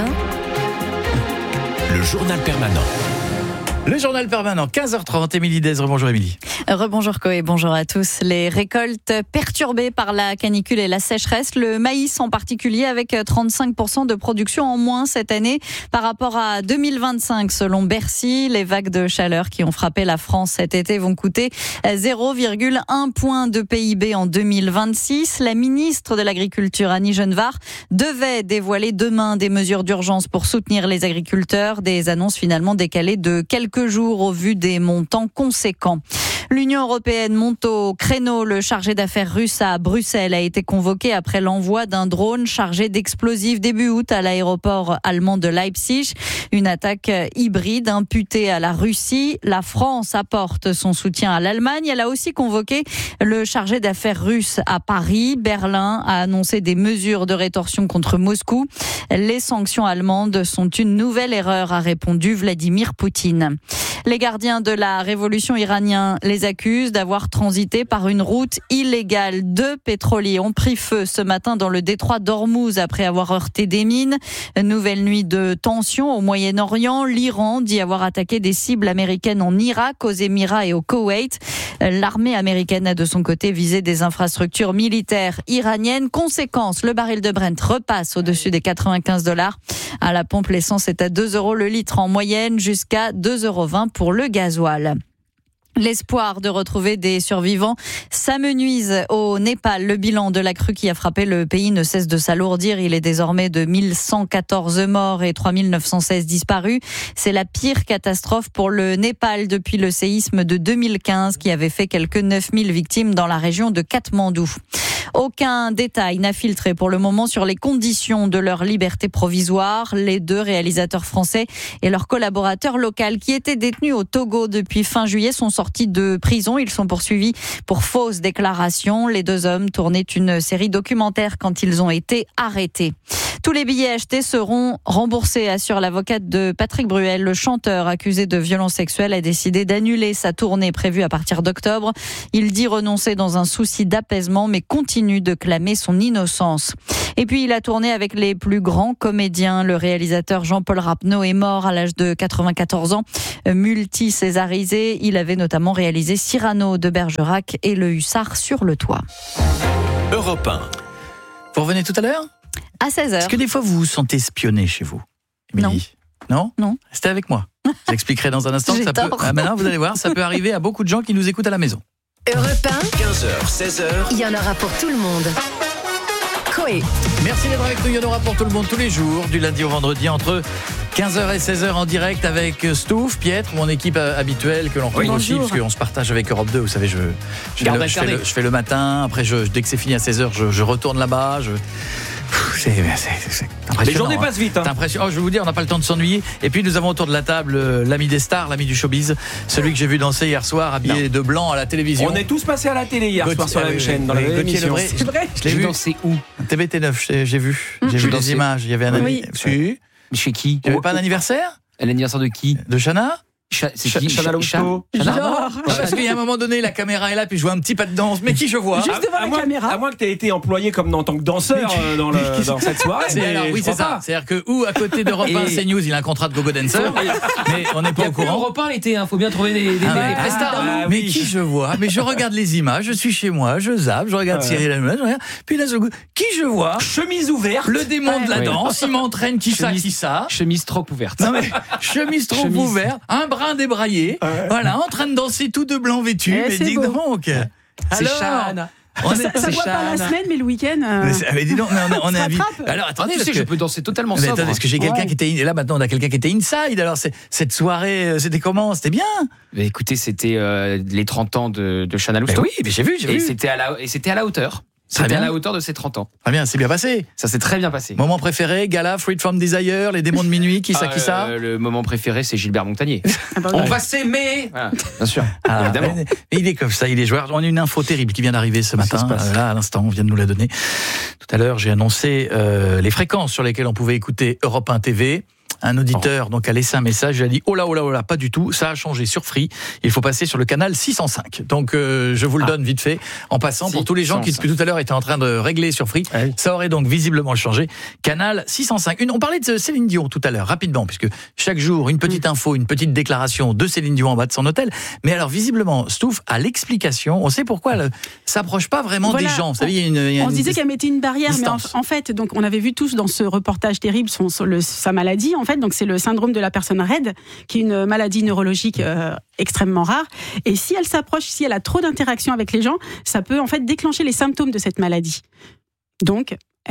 Le journal permanent. Le journal permanent, 15h30, Émilie Dez. Rebonjour Émilie. Rebonjour Coé, bonjour à tous. Les récoltes perturbées par la canicule et la sécheresse, le maïs en particulier avec 35% de production en moins cette année par rapport à 2025 selon Bercy. Les vagues de chaleur qui ont frappé la France cet été vont coûter 0,1 point de PIB en 2026. La ministre de l'Agriculture, Annie Genevard, devait dévoiler demain des mesures d'urgence pour soutenir les agriculteurs. Des annonces finalement décalées de quelques jours au vu des montants conséquents. L'Union européenne monte au créneau. Le chargé d'affaires russe à Bruxelles a été convoqué après l'envoi d'un drone chargé d'explosifs début août à l'aéroport allemand de Leipzig. Une attaque hybride imputée à la Russie. La France apporte son soutien à l'Allemagne. Elle a aussi convoqué le chargé d'affaires russe à Paris. Berlin a annoncé des mesures de rétorsion contre Moscou. Les sanctions allemandes sont une nouvelle erreur, a répondu Vladimir Poutine. Les gardiens de la révolution iranienne les accusent d'avoir transité par une route illégale. 2 pétroliers ont pris feu ce matin dans le détroit d'Ormuz après avoir heurté des mines. Nouvelle nuit de tension au Moyen-Orient. L'Iran dit avoir attaqué des cibles américaines en Irak, aux Émirats et au Koweït. L'armée américaine a de son côté visé des infrastructures militaires iraniennes. Conséquence, le baril de Brent repasse au-dessus des $95. À la pompe, l'essence est à 2 € le litre en moyenne, jusqu'à 2,20 € pour le gasoil. L'espoir de retrouver des survivants s'amenuise au Népal. Le bilan de la crue qui a frappé le pays ne cesse de s'alourdir. Il est désormais de 1114 morts et 3916 disparus. C'est la pire catastrophe pour le Népal depuis le séisme de 2015 qui avait fait quelques 9000 victimes dans la région de Katmandou. Aucun détail n'a filtré pour le moment sur les conditions de leur liberté provisoire. Les 2 réalisateurs français et leur collaborateur local qui étaient détenus au Togo depuis fin juillet sont sortis de prison. Ils sont poursuivis pour fausses déclarations. Les 2 hommes tournaient une série documentaire quand ils ont été arrêtés. Tous les billets achetés seront remboursés, assure l'avocate de Patrick Bruel. Le chanteur accusé de violences sexuelles a décidé d'annuler sa tournée prévue à partir d'octobre. Il dit renoncer dans un souci d'apaisement, mais continue de clamer son innocence. Et puis il a tourné avec les plus grands comédiens. Le réalisateur Jean-Paul Rapneau est mort à l'âge de 94 ans, multi-césarisé. Il avait notamment réalisé Cyrano de Bergerac et Le Hussard sur le toit. Europe 1. Vous revenez tout à l'heure ? À 16h. Est-ce que des fois vous vous sentez espionné chez vous, Émilie ? Non. Restez avec moi. J'expliquerai dans un instant que ça peut. Maintenant, vous allez voir, ça peut arriver à beaucoup de gens qui nous écoutent à la maison. Europe 1, 15h, 16h. il y en aura pour tout le monde. Coé. Merci d'être avec nous. Il y en aura pour tout le monde tous les jours, du lundi au vendredi, entre 15h et 16h en direct avec Stouff, Pietre, mon équipe habituelle que l'on retrouve aussi, parce qu'on se partage avec Europe 2. Vous savez, je fais le matin, après dès que c'est fini à 16h, je retourne là-bas. C'est impressionnant. Les journées passent vite. Je vais vous dire, on n'a pas le temps de s'ennuyer. Et puis nous avons autour de la table l'ami des stars, l'ami du showbiz, celui que j'ai vu danser hier soir habillé de blanc à la télévision. On est tous passés à la télé hier soir sur la même chaîne, dans la même émission. C'est vrai. Je l'ai vu danser où ? TBT9, j'ai vu. J'ai vu des images. Il y avait un ami. Chez qui ? Il n'y avait pas un anniversaire ? L'anniversaire de qui ? De Chana ? C'est qui ? Chana Lousteau. Parce qu'il y a un moment donné, la caméra est là, puis je vois un petit pas de danse. Mais qui je vois ? Juste devant la caméra. À moins que tu aies été employé comme en tant que danseur dans cette soirée. Oui, c'est ça. C'est-à-dire que, ou à côté d'Europe 1, CNews, il a un contrat de gogo dancer. Mais on n'est pas au courant. Europe 1 l'été, faut bien trouver des prestats. Mais qui je vois ? Mais je regarde les images, je suis chez moi, je zappe, je regarde Cyril Hanouna, puis là, qui je vois ? Chemise ouverte. Le démon de la danse, il m'entraîne, qui ça ? Chemise trop ouverte. Non mais, chemise trop ouverte, un brin débraillé. Voilà, en train de danser tout de blanc vêtu. Mais dis donc. C'est Chana. Ça voit pas la semaine, mais le week-end. Mais dis donc, on est invité. Alors attendez, je peux danser totalement sobre. Attendez, est-ce que j'ai quelqu'un qui était là maintenant on a quelqu'un qui était inside. Alors cette soirée, c'était comment ? C'était bien. Mais écoutez, c'était les 30 ans de Chana Lousteau. Oui, mais j'ai vu. Et c'était à la hauteur. C'était à la hauteur de ses 30 ans. Très bien, c'est bien passé. Ça s'est très bien passé. Moment préféré, gala, Freed from Desire, les démons de minuit, qui ça Le moment préféré, c'est Gilbert Montagnier. On va s'aimer. Voilà, bien sûr. Évidemment. Mais il est comme ça, il est joueur. On a une info terrible qui vient d'arriver ce matin. Là, à l'instant, on vient de nous la donner. Tout à l'heure, j'ai annoncé les fréquences sur lesquelles on pouvait écouter Europe 1 TV. Un auditeur donc a laissé un message, il a dit oh là, pas du tout, ça a changé sur Free, il faut passer sur le canal 605. Donc je vous le donne vite fait, en passant pour tous les gens qui depuis tout à l'heure étaient en train de régler sur Free, ça aurait donc visiblement changé. Canal 605. On parlait de Céline Dion tout à l'heure, rapidement, puisque chaque jour, une petite info, une petite déclaration de Céline Dion en bas de son hôtel. Mais alors visiblement, Stouff a l'explication, on sait pourquoi elle s'approche pas vraiment des gens. Vous savez, on se disait qu'elle mettait une barrière, distance. Mais en fait, donc on avait vu tous dans ce reportage terrible sa maladie. En fait, donc c'est le syndrome de la personne raide, qui est une maladie neurologique extrêmement rare. Et si elle s'approche, si elle a trop d'interactions avec les gens, ça peut en fait déclencher les symptômes de cette maladie. Donc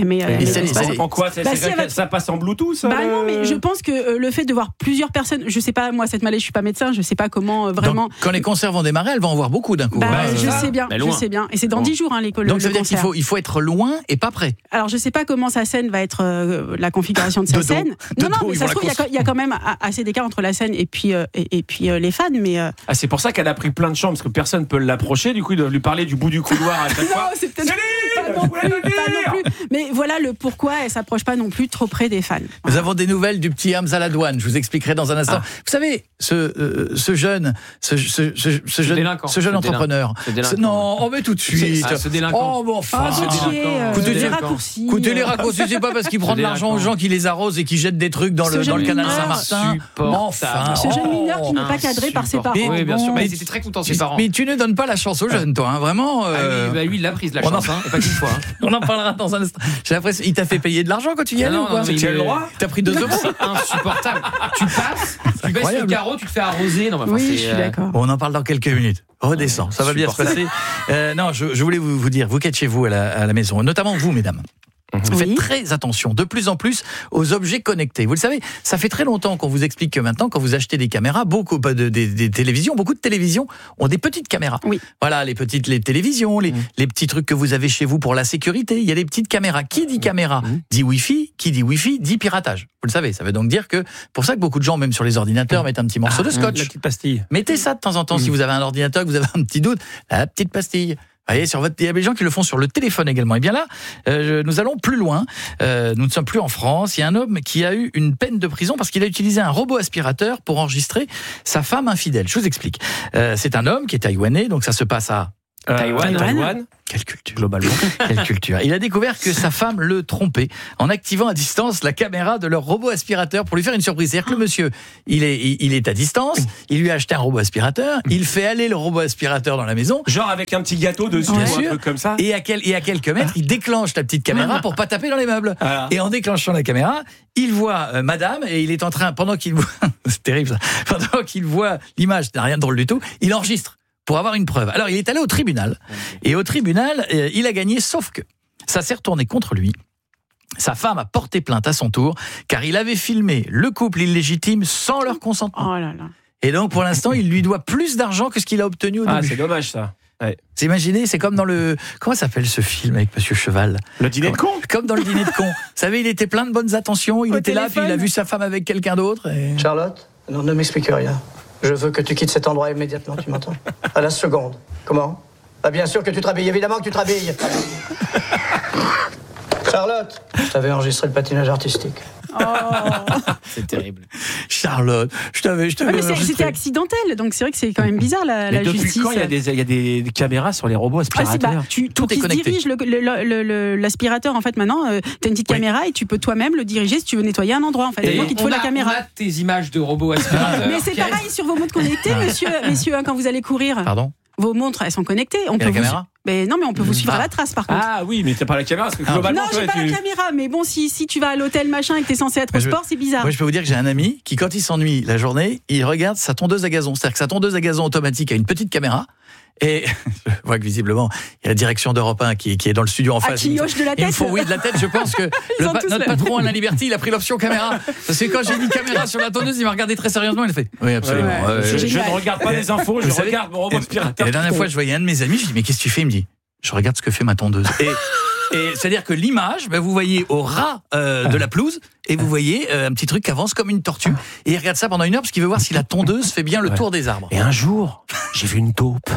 en quoi ça passe en Bluetooth non, mais je pense que le fait de voir plusieurs personnes, je sais pas, moi cette maladie, je suis pas médecin, je sais pas comment vraiment. Donc, quand les concerts vont démarrer, elle va en voir beaucoup d'un coup. Je sais bien. Et c'est dans 10 jours l'école. Donc ça veut dire qu'il faut être loin et pas près. Alors je sais pas comment sa scène va être, la configuration de sa scène. Non, mais ça se trouve il y a quand même assez d'écart entre la scène et puis les fans, mais. C'est pour ça qu'elle a pris plein de chambres, parce que personne peut l'approcher, du coup de lui parler du bout du couloir à chaque fois. C'est peut-être pas non plus. Mais voilà le pourquoi elle s'approche pas non plus trop près des fans. Nous avons des nouvelles du petit Hamza Ladouane. Je vous expliquerai dans un instant. Vous savez, ce jeune entrepreneur. Non, mais tout de suite. Ce délinquant. Oh bon, enfin. Des raccourcis. Écoutez, les raccourcis, c'est pas parce qu'il prend de l'argent aux gens qui les arrosent et qui jettent des trucs dans le canal Saint-Martin. Enfin. Ce jeune mineur qui n'est pas cadré par ses parents. Oui, bien sûr. Mais ils étaient très contents, ses parents. Mais tu ne donnes pas la chance aux jeunes, toi, hein, vraiment. Lui, il a pris de la chance, pas qu'une fois. On en parlera dans un instant. J'ai l'impression, il t'a fait payer de l'argent quand tu y allais ou quoi ? Tu as le droit ? T'as pris 2 €. C'est insupportable. Tu passes, tu baisses le carreau, tu te fais arroser. Oui, je suis d'accord. On en parle dans quelques minutes. Redescends, ça va bien se passer. Non, je voulais vous dire, vous qui êtes chez vous à la maison, notamment vous, mesdames. Faites très attention, de plus en plus, aux objets connectés. Vous le savez, ça fait très longtemps qu'on vous explique que maintenant, quand vous achetez des caméras, des télévisions, beaucoup de télévisions ont des petites caméras. Oui. Voilà, les télévisions, les petits trucs que vous avez chez vous pour la sécurité. Il y a des petites caméras. Qui dit caméra dit Wi-Fi. Qui dit Wi-Fi dit piratage. Vous le savez, ça veut donc dire que, pour ça que beaucoup de gens, même sur les ordinateurs, mettent un petit morceau de scotch. La petite pastille. Mettez ça de temps en temps si vous avez un ordinateur, que vous avez un petit doute. La petite pastille. Vous voyez, il y a des gens qui le font sur le téléphone également. Et bien là, nous allons plus loin. Nous ne sommes plus en France. Il y a un homme qui a eu une peine de prison parce qu'il a utilisé un robot aspirateur pour enregistrer sa femme infidèle. Je vous explique. C'est un homme qui est taïwanais, donc ça se passe à Taïwan. Quelle culture. Globalement. Quelle culture. Il a découvert que sa femme le trompait en activant à distance la caméra de leur robot aspirateur pour lui faire une surprise. C'est-à-dire que le monsieur, il est à distance, il lui a acheté un robot aspirateur, il fait aller le robot aspirateur dans la maison. Genre avec un petit gâteau dessus, ou un truc comme ça. Et à quelques mètres, il déclenche la petite caméra pour pas taper dans les meubles. Et en déclenchant la caméra, il voit madame et il est en train, pendant qu'il voit, c'est terrible ça, pendant qu'il voit l'image, c'est rien de drôle du tout, il enregistre pour avoir une preuve. Alors, il est allé au tribunal. Et au tribunal, il a gagné, sauf que ça s'est retourné contre lui. Sa femme a porté plainte à son tour, car il avait filmé le couple illégitime sans leur consentement. Oh là là. Et donc, pour l'instant, il lui doit plus d'argent que ce qu'il a obtenu au début. Ah, c'est dommage, ça. Ouais. C'est imaginé, c'est comme dans le... Comment s'appelle ce film avec Monsieur Cheval ? Le dîner de con. Comme dans le dîner de con. Vous savez, il était plein de bonnes attentions, il était là, puis il a vu sa femme avec quelqu'un d'autre. Et... Charlotte, non, ne m'explique rien. Je veux que tu quittes cet endroit immédiatement, tu m'entends ? À la seconde. Comment ? Ah, bien sûr que tu te rhabilles, évidemment que tu te rhabilles. Charlotte, je t'avais enregistré le patinage artistique. Oh. C'est terrible. Charlotte, je t'avais mais c'était accidentel, donc c'est vrai que c'est quand même bizarre la depuis justice. Quand il y a des caméras sur les robots aspirateurs. Tout est connecté. Dirige l'aspirateur en fait maintenant. T'as une petite caméra et tu peux toi-même le diriger si tu veux nettoyer un endroit en fait. Et donc il te faut la caméra. On a tes images de robots aspirateurs. Mais c'est pareil sur vos montres connectées, messieurs, hein, quand vous allez courir. Pardon ? Vos montres, elles sont connectées. On peut la caméra ? Mais non, mais on peut vous suivre à la trace par contre. Ah oui, mais t'as pas la caméra parce que globalement. Non, j'ai pas la caméra, mais bon, si tu vas à l'hôtel machin et que t'es censé être au sport, c'est bizarre. Moi, je peux vous dire que j'ai un ami qui, quand il s'ennuie la journée, il regarde sa tondeuse à gazon. C'est-à-dire que sa tondeuse à gazon automatique a une petite caméra. Et je vois que visiblement, il y a la direction d'Europe 1 qui est dans le studio en face. Qui hoche de la tête. Oui, de la tête. Je pense que notre patron Alain Liberty, il a pris l'option caméra. Parce que quand j'ai dit caméra sur la tondeuse, il m'a regardé très sérieusement. Il a fait oui, absolument. Je ne regarde pas les infos, je regarde mon robot aspirateur. La dernière fois, je voyais un de mes amis, je lui dis mais qu'est-ce que tu fais ? Il me dit je regarde ce que fait ma tondeuse. Et c'est-à-dire que l'image, vous voyez au ras de la pelouse et vous voyez un petit truc qui avance comme une tortue. Et il regarde ça pendant 1 heure parce qu'il veut voir si la tondeuse fait bien le tour des arbres. Et un jour, j'ai vu une taupe.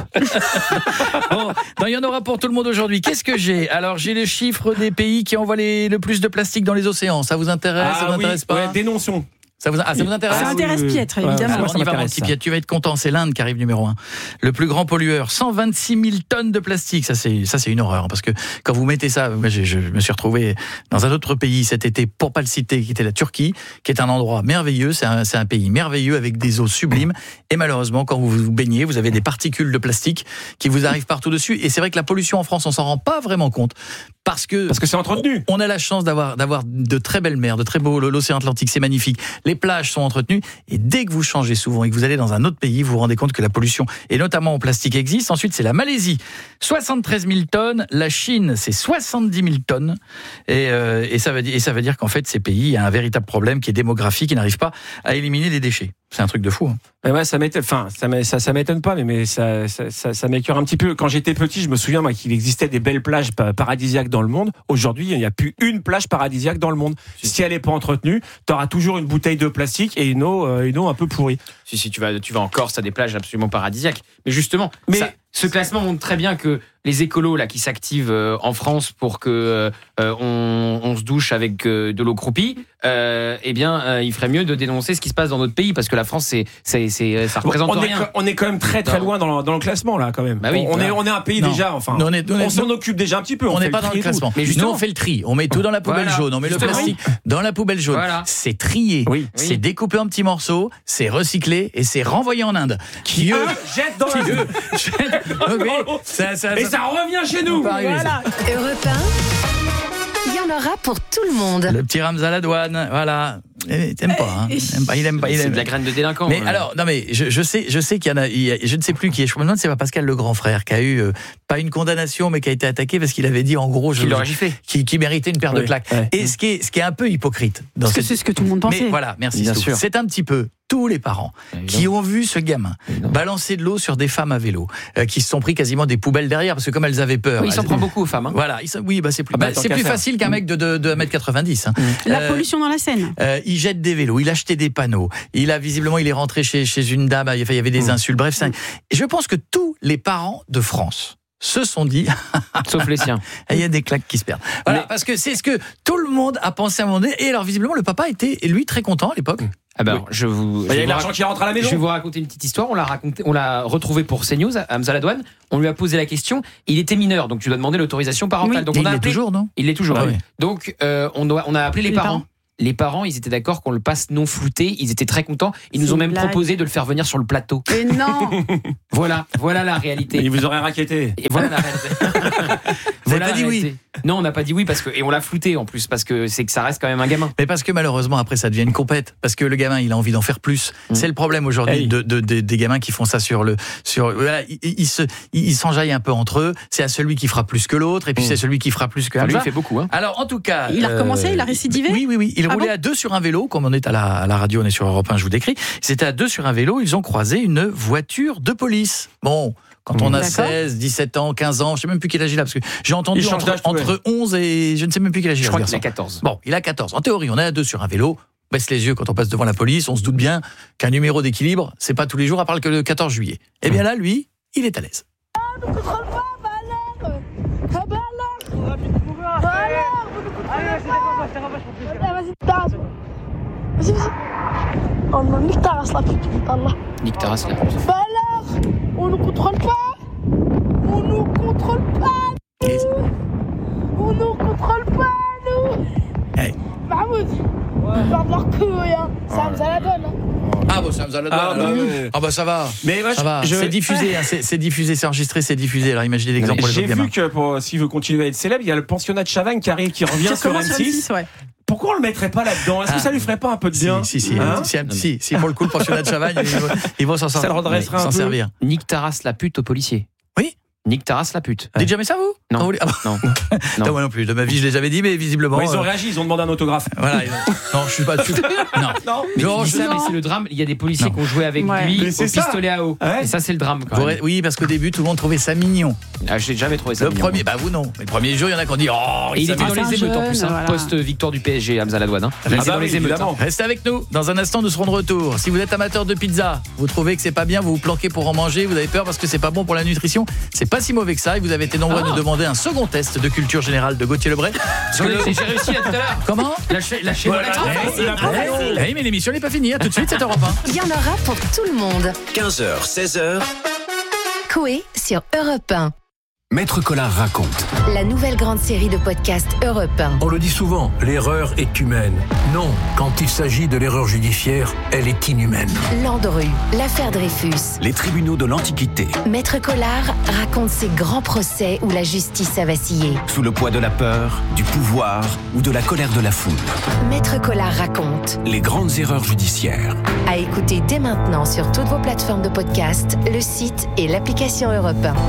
Bon, il y en aura pour tout le monde aujourd'hui. Qu'est-ce que j'ai ? Alors, j'ai les chiffres des pays qui envoient le plus de plastique dans les océans. Ça vous intéresse ? Ça vous intéresse pas ? Dénonçons. Ça vous intéresse ? Ça intéresse Pietre, évidemment. Alors, on y va, mon petit Pietre. Tu vas être content. C'est l'Inde qui arrive numéro 1. Le plus grand pollueur. 126 000 tonnes de plastique. Ça, c'est une horreur. Parce que quand vous mettez ça, moi, je me suis retrouvé dans un autre pays cet été, pour pas le citer, qui était la Turquie, qui est un endroit merveilleux. C'est un pays merveilleux avec des eaux sublimes. Et malheureusement, quand vous vous baignez, vous avez des particules de plastique qui vous arrivent partout dessus. Et c'est vrai que la pollution en France, on s'en rend pas vraiment compte. Parce que c'est entretenu. On a la chance d'avoir de très belles mers, de très beaux, l'océan Atlantique, c'est magnifique. Les plages sont entretenues et dès que vous changez souvent et que vous allez dans un autre pays, vous vous rendez compte que la pollution, et notamment au plastique, existe. Ensuite, c'est la Malaisie, 73 000 tonnes. La Chine, c'est 70 000 tonnes. Et ça veut dire qu'en fait, ces pays, il y a un véritable problème qui est démographique, qui n'arrive pas à éliminer les déchets. C'est un truc de fou. Hein. Mais ouais, ça m'étonne pas, mais ça m'écœure un petit peu. Quand j'étais petit, je me souviens qu'il existait des belles plages paradisiaques dans le monde. Aujourd'hui, il n'y a plus une plage paradisiaque dans le monde. Si elle n'est pas entretenue, tu auras toujours une bouteille de plastique et une eau un peu pourrie. Si tu vas en Corse, t'as des plages absolument paradisiaques. Mais justement, ce classement montre très bien que les écolos là qui s'activent en France pour que on se douche avec de l'eau croupie, il ferait mieux de dénoncer ce qui se passe dans notre pays parce que la France ça représente rien. On est quand même très loin dans le classement là quand même. Bah oui, on est un pays déjà on s'en occupe déjà un petit peu. On n'est pas dans le classement. Mais justement, on fait le tri. On met tout dans la poubelle jaune. On met le plastique dans la poubelle jaune. Voilà. C'est trié. Oui. C'est découpé en petits morceaux. C'est recyclé et c'est renvoyé en Inde. Qui jette dans le et ça revient chez nous. Voilà. Europe 1, il y en aura pour tout le monde. Le petit Ramz à la douane, voilà. T'aimes pas, hein. Il aime pas. C'est de la graine de délinquant. Mais alors, non mais je sais qu'il y en a, je ne sais plus qui est. Je me demande si c'est pas Pascal le grand frère qui a eu pas une condamnation, mais qui a été attaqué parce qu'il avait dit en gros qui méritait une paire de claques. Ouais. Et ce qui est un peu hypocrite. Parce que c'est ce que tout le monde pensait. Mais voilà, merci. Bien sûr. C'est un petit peu tous les parents qui ont vu ce gamin balancer de l'eau sur des femmes à vélo, qui se sont pris quasiment des poubelles derrière, parce que comme elles avaient peur... Oui, il s'en prend beaucoup aux femmes. Hein. Voilà, oui, c'est plus facile qu'un mec de 1m90. Hein. La pollution dans la Seine. Il jette des vélos, il achetait des panneaux, il est rentré chez une dame, il y avait des insultes, bref. Je pense que tous les parents de France se sont dit... Sauf les siens. Il y a des claques qui se perdent. Voilà, parce que c'est ce que tout le monde a pensé à un moment donné, et alors visiblement le papa était, lui, très content à l'époque. Ah ben, il y a l'argent qui rentre à la maison. Je vais vous raconter une petite histoire. On l'a retrouvé pour CNews, Hamza Ladouane. On lui a posé la question. Il était mineur, donc tu dois demander l'autorisation parentale. Oui. Donc il l'est toujours, non ? Il l'est toujours. Ah oui. Donc on a appelé les parents. Les parents, ils étaient d'accord qu'on le passe non flouté. Ils étaient très contents. Ils nous ont même proposé de le faire venir sur le plateau. Et non. Voilà la réalité. Mais ils vous auraient raquetté. Et voilà la réalité. Vous n'avez pas dit oui. Non, on n'a pas dit oui et on l'a flouté en plus parce que c'est que ça reste quand même un gamin. Mais parce que malheureusement après ça devient une compète, parce que le gamin il a envie d'en faire plus. C'est le problème aujourd'hui des gamins qui font ça voilà, ils s'enjaillent un peu entre eux. C'est à celui qui fera plus que l'autre et puis c'est celui qui fera plus que lui il fait beaucoup. Hein. Alors en tout cas, il a recommencé, il a récidivé. Oui. Il roulait à deux sur un vélo, comme on est à la radio, on est sur Europe 1, je vous décris. C'était à deux sur un vélo, ils ont croisé une voiture de police. Bon. Quand on a 16, 17 ans, 15 ans, je ne sais même plus quel âge il a, parce que j'ai entendu entre 11 et je ne sais même plus quel âge il a. Je crois qu'il a 14. Bon, il a 14. En théorie, on est à deux sur un vélo, on baisse les yeux quand on passe devant la police, on se doute bien qu'un numéro d'équilibre, c'est pas tous les jours à part que le 14 juillet. Eh bien là, lui, il est à l'aise. Ne contrôle pas, Vas-y. Oh non, nique ta race la pute, Allah. Nique ta race la pute. Bah alors, on nous contrôle pas. On nous contrôle pas, nous. Hey. Mahmoud, on parle de leur couille, hein. Ça Hamza Ladouane. Ah bon, c'est Hamza Ladouane. Ah bah ça va. Mais ça va. C'est diffusé, hein. c'est diffusé, c'est enregistré, c'est diffusé. Alors imaginez l'exemple pour les autres gamins. J'ai vu que s'il veut continuer à être célèbre, il y a le pensionnat de Chavagne qui revient sur M6. Ouais. Pourquoi on le mettrait pas là-dedans ? Est-ce que ça lui ferait pas un peu de bien ? Si, pour le coup, le pensionnat de Chavagne, ils vont s'en servir. Nique ta race la pute aux policiers. Oui. Nique ta race la pute. Dites jamais ça, vous ? Non. Non, moi non plus. De ma vie, je l'ai jamais dit, mais visiblement. Ils ont réagi, ils ont demandé un autographe. Voilà. Non, je suis pas dessus. Non. Mais c'est le drame. Il y a des policiers qui ont joué avec lui au pistolet à eau. Et ça, c'est le drame. Oui, parce qu'au début, tout le monde trouvait ça mignon. J'ai jamais trouvé ça mignon. Le premier, vous non. Mais le premier jour, il y en a qui ont dit et il était dans les émeutes en plus, post-victoire du PSG, Hamza Ladouane. Dans les émeutes. Restez avec nous. Dans un instant, nous serons de retour. Si vous êtes amateur de pizza, vous trouvez que c'est pas bien, vous vous planquez pour en manger, vous avez peur parce que c'est pas bon pour la nutrition, c'est pas si mauvais que ça. Et vous avez été nombreux à nous demander un second test de culture générale de Gauthier Lebray. J'ai réussi là tout à l'heure. Comment ? Lâchez-moi la Oui, mais l'émission n'est pas finie. Tout de suite, c'est Europe 1. Il y en aura pour tout le monde. 15h, 16h. Coé sur Europe 1. Maître Collard raconte. La nouvelle grande série de podcasts Europe 1. On le dit souvent, l'erreur est humaine. Non, quand il s'agit de l'erreur judiciaire, elle est inhumaine. Landru, l'affaire Dreyfus. Les tribunaux de l'Antiquité. Maître Collard raconte ces grands procès où la justice a vacillé. Sous le poids de la peur, du pouvoir ou de la colère de la foule. Maître Collard raconte. Les grandes erreurs judiciaires. À écouter dès maintenant sur toutes vos plateformes de podcast, le site et l'application Europe 1.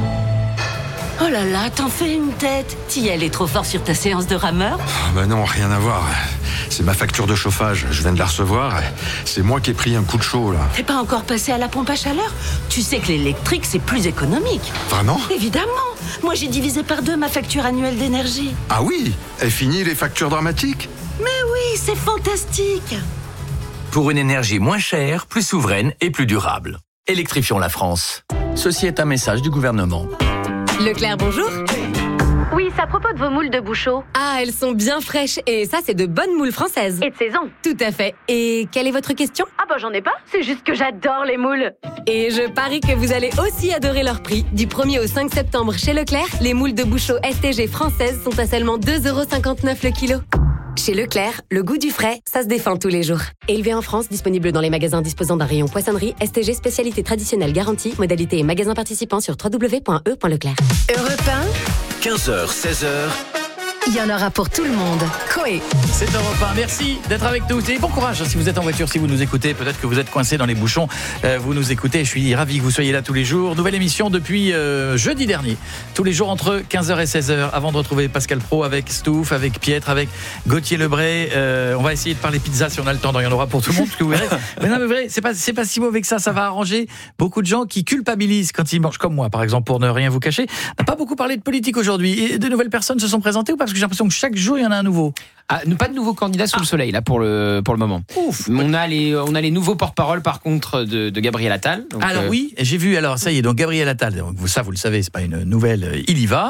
Oh là là, t'en fais une tête. T'y es allé trop fort sur ta séance de rameur ? Bah non, rien à voir. C'est ma facture de chauffage, je viens de la recevoir. C'est moi qui ai pris un coup de chaud, là. T'es pas encore passé à la pompe à chaleur ? Tu sais que l'électrique, c'est plus économique. Vraiment ? Évidemment. Moi, j'ai divisé par 2 ma facture annuelle d'énergie. Ah oui ? Est fini les factures dramatiques ? Mais oui, c'est fantastique. Pour une énergie moins chère, plus souveraine et plus durable. Électrifions la France. Ceci est un message du gouvernement. Leclerc, bonjour. Oui, c'est à propos de vos moules de Bouchot. Ah, elles sont bien fraîches et ça, c'est de bonnes moules françaises. Et de saison. Tout à fait. Et quelle est votre question ? Ah bah j'en ai pas, c'est juste que j'adore les moules. Et je parie que vous allez aussi adorer leur prix. Du 1er au 5 septembre chez Leclerc, les moules de Bouchot STG françaises sont à seulement 2,59€ le kilo. Chez Leclerc, le goût du frais, ça se défend tous les jours. Élevé en France, disponible dans les magasins disposant d'un rayon poissonnerie, STG spécialité traditionnelle garantie, modalité et magasins participants sur www.e.leclerc. Europe 1, 15h, 16h. il y en aura pour tout le monde. Coé. C'est Europe 1. Merci d'être avec nous. Et bon courage si vous êtes en voiture, si vous nous écoutez. Peut-être que vous êtes coincé dans les bouchons. Vous nous écoutez. Je suis ravi que vous soyez là tous les jours. Nouvelle émission depuis jeudi dernier. Tous les jours entre 15h et 16h. Avant de retrouver Pascal Praud avec Stouff, avec Pietre, avec Gauthier Lebray. On va essayer de parler pizza si on a le temps. Il y en aura pour tout le monde. Parce que vous verrez. Mais non, mais vrai, c'est pas si mauvais que ça. Ça va arranger beaucoup de gens qui culpabilisent quand ils mangent comme moi, par exemple, pour ne rien vous cacher. On n'a pas beaucoup parlé de politique aujourd'hui. Et de nouvelles personnes se sont présentées ou pas? Parce que j'ai l'impression que chaque jour il y en a un nouveau. Pas de nouveaux candidats sous le soleil là pour le moment. Ouf. On a les nouveaux porte-parole par contre de Gabriel Attal. Donc, alors oui, j'ai vu. Alors ça y est, donc Gabriel Attal. Donc vous le savez, c'est pas une nouvelle. Il y va.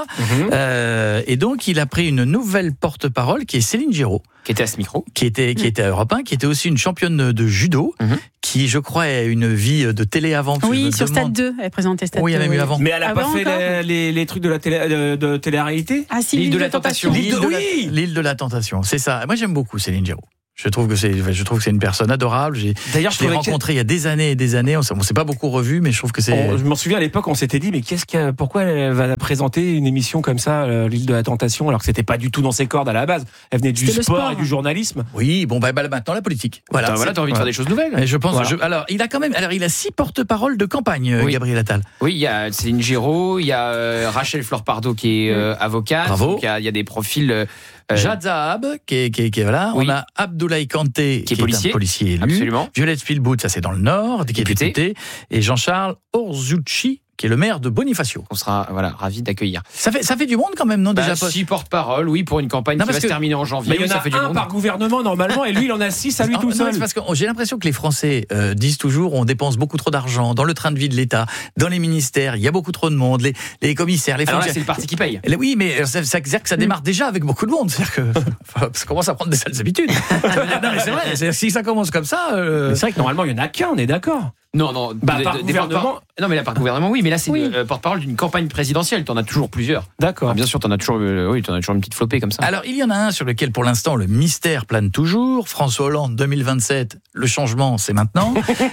Et donc il a pris une nouvelle porte-parole qui est Céline Giraud, qui était à ce micro, qui était à Europe 1, qui était aussi une championne de judo, qui je crois a une vie de télé avant. Oui, sur Stade 2, elle présentait Stade 2. Oui, il y avait eu avant. Mais elle a pas fait les trucs de la télé-réalité. Ah si, l'île de la tentation. L'île de la tentation, c'est ça. Moi j'aime beaucoup Céline Giraud. Je trouve que c'est une personne adorable. D'ailleurs, je l'ai rencontrée il y a des années et des années. On s'est pas beaucoup revus, mais je trouve que c'est. Je m'en souviens à l'époque, on s'était dit, mais pourquoi elle va présenter une émission comme ça, l'île de la tentation, alors que c'était pas du tout dans ses cordes à la base. Elle venait du sport et du journalisme. Oui, bon, maintenant la politique. Voilà, t'as envie de faire des choses nouvelles. Et je pense. Voilà. Il a 6 porte-paroles de campagne, Gabriel Attal. Oui, il y a Céline Giraud, il y a Rachel Fleur-Pardo qui est avocate. Bravo. Il y a des profils. Jad Zahab, qui est voilà. Oui. On a Abdoulaye Kanté, qui est un policier élu. Absolument. Violette Spielbout, ça c'est dans le Nord, qui est député. Et Jean-Charles Orzucci, qui est le maire de Bonifacio. On sera ravis d'accueillir. Ça fait du monde quand même, non, déjà 6 porte-parole, oui, pour une campagne qui va se terminer en janvier. Mais il y en a fait du monde par gouvernement normalement, et lui il en a 6 à lui tout seul. C'est parce que j'ai l'impression que les Français disent toujours on dépense beaucoup trop d'argent dans le train de vie de l'État, dans les ministères, il y a beaucoup trop de monde, les commissaires, les fonctionnaires. Alors là, c'est le parti qui paye. Oui, mais ça veut dire que ça démarre déjà avec beaucoup de monde. C'est-à-dire que ça commence à prendre des sales habitudes. Non, mais c'est vrai, si ça commence comme ça. C'est vrai que normalement il y en a qu'un, on est d'accord. Non, par gouvernement. Non, mais là, par gouvernement, oui, mais là, c'est porte-parole d'une campagne présidentielle. T'en as toujours plusieurs. D'accord. Bien sûr, t'en as toujours une petite flopée comme ça. Alors, il y en a un sur lequel, pour l'instant, le mystère plane toujours. François Hollande, 2027, le changement, c'est maintenant.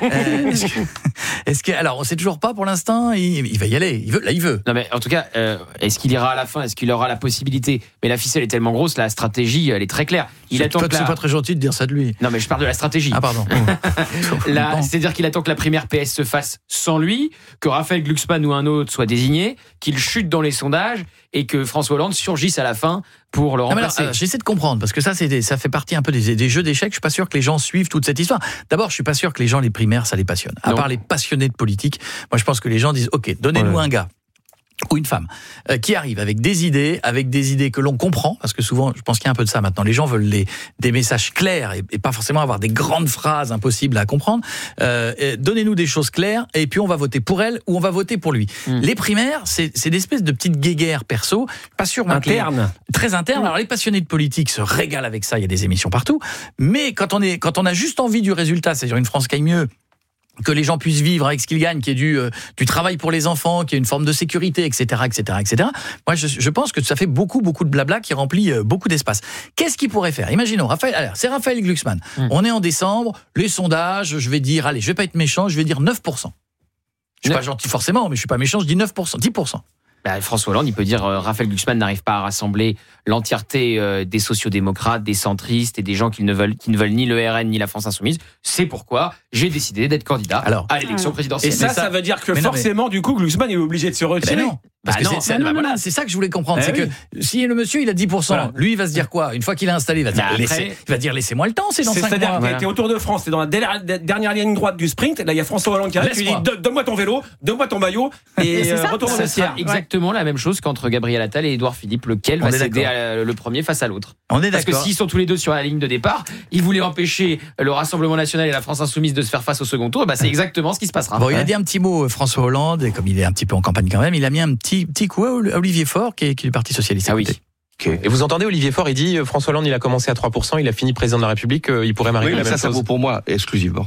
Alors, on sait toujours pas pour l'instant. Il va y aller. Il veut. Non, mais en tout cas, est-ce qu'il ira à la fin? Est-ce qu'il aura la possibilité? Mais la ficelle est tellement grosse, la stratégie, elle est très claire. C'est pas très gentil de dire ça de lui. Non, mais je parle de la stratégie. Ah, pardon. C'est-à-dire qu'il attend que la primaire PS se fasse sans lui, que Raphaël Glucksmann ou un autre soit désigné, qu'il chute dans les sondages et que François Hollande surgisse à la fin pour le remplacer. J'essaie de comprendre, parce que ça fait partie un peu des jeux d'échecs. Je suis pas sûr que les gens suivent toute cette histoire. D'abord, je suis pas sûr que les gens, les primaires, ça les passionne. À part les passionnés de politique, moi je pense que les gens disent ok, donnez-nous un gars ou une femme qui arrive avec des idées que l'on comprend, parce que souvent je pense qu'il y a un peu de ça maintenant, les gens veulent des messages clairs et pas forcément avoir des grandes phrases impossibles à comprendre. Donnez-nous des choses claires et puis on va voter pour elle ou on va voter pour lui. Les primaires, c'est des espèces de petites guéguerres perso, pas sûr interne, très interne. Alors les passionnés de politique se régalent avec ça, il y a des émissions partout, mais quand on a juste envie du résultat, c'est-à-dire une France qui aille mieux, que les gens puissent vivre avec ce qu'ils gagnent, qu'il y ait du travail pour les enfants, qu'il y ait une forme de sécurité, etc. Moi, je pense que ça fait beaucoup de blabla qui remplit beaucoup d'espace. Qu'est-ce qu'il pourrait faire? Imaginons, c'est Raphaël Glucksmann. On est en décembre, les sondages, je vais dire, allez, je vais pas être méchant, je vais dire 9%. Je suis pas gentil forcément, mais je suis pas méchant, je dis 9%, 10%. François Hollande, il peut dire Raphaël Glucksmann n'arrive pas à rassembler l'entièreté des sociodémocrates, des centristes et des gens qui ne veulent ni le RN ni la France Insoumise. C'est pourquoi j'ai décidé d'être candidat à l'élection présidentielle. Et ça veut dire que forcément, du coup, Glucksmann est obligé de se retirer. Parce que c'est ça que je voulais comprendre, c'est que si le monsieur il a 10%, lui il va se dire quoi? Une fois qu'il est installé, il va dire laissez-moi le temps, c'est dans 5 mois. C'est-à-dire qu'il est au Tour de France, c'est dans la dernière ligne droite du sprint, là il y a François Hollande qui arrive, tu lui dis donne-moi ton vélo, donne-moi ton maillot et retourne au vestiaire. Exactement la même chose qu'entre Gabriel Attal et Édouard Philippe, lequel va céder le premier face à l'autre. On est d'accord. Parce que s'ils sont tous les deux sur la ligne de départ, ils voulaient empêcher le Rassemblement National et la France Insoumise de se faire face au second tour, c'est exactement ce qui se passera. Bon, il a dit un petit mot François Hollande, et comme il est un petit peu en campagne quand même, il a mis un petit coup à Olivier Faure qui est du Parti Socialiste. Ah oui. Okay. Et vous entendez Olivier Faure, il dit François Hollande il a commencé à 3%, il a fini président de la République, il pourrait m'arriver la même chose. Ça vaut pour moi exclusivement.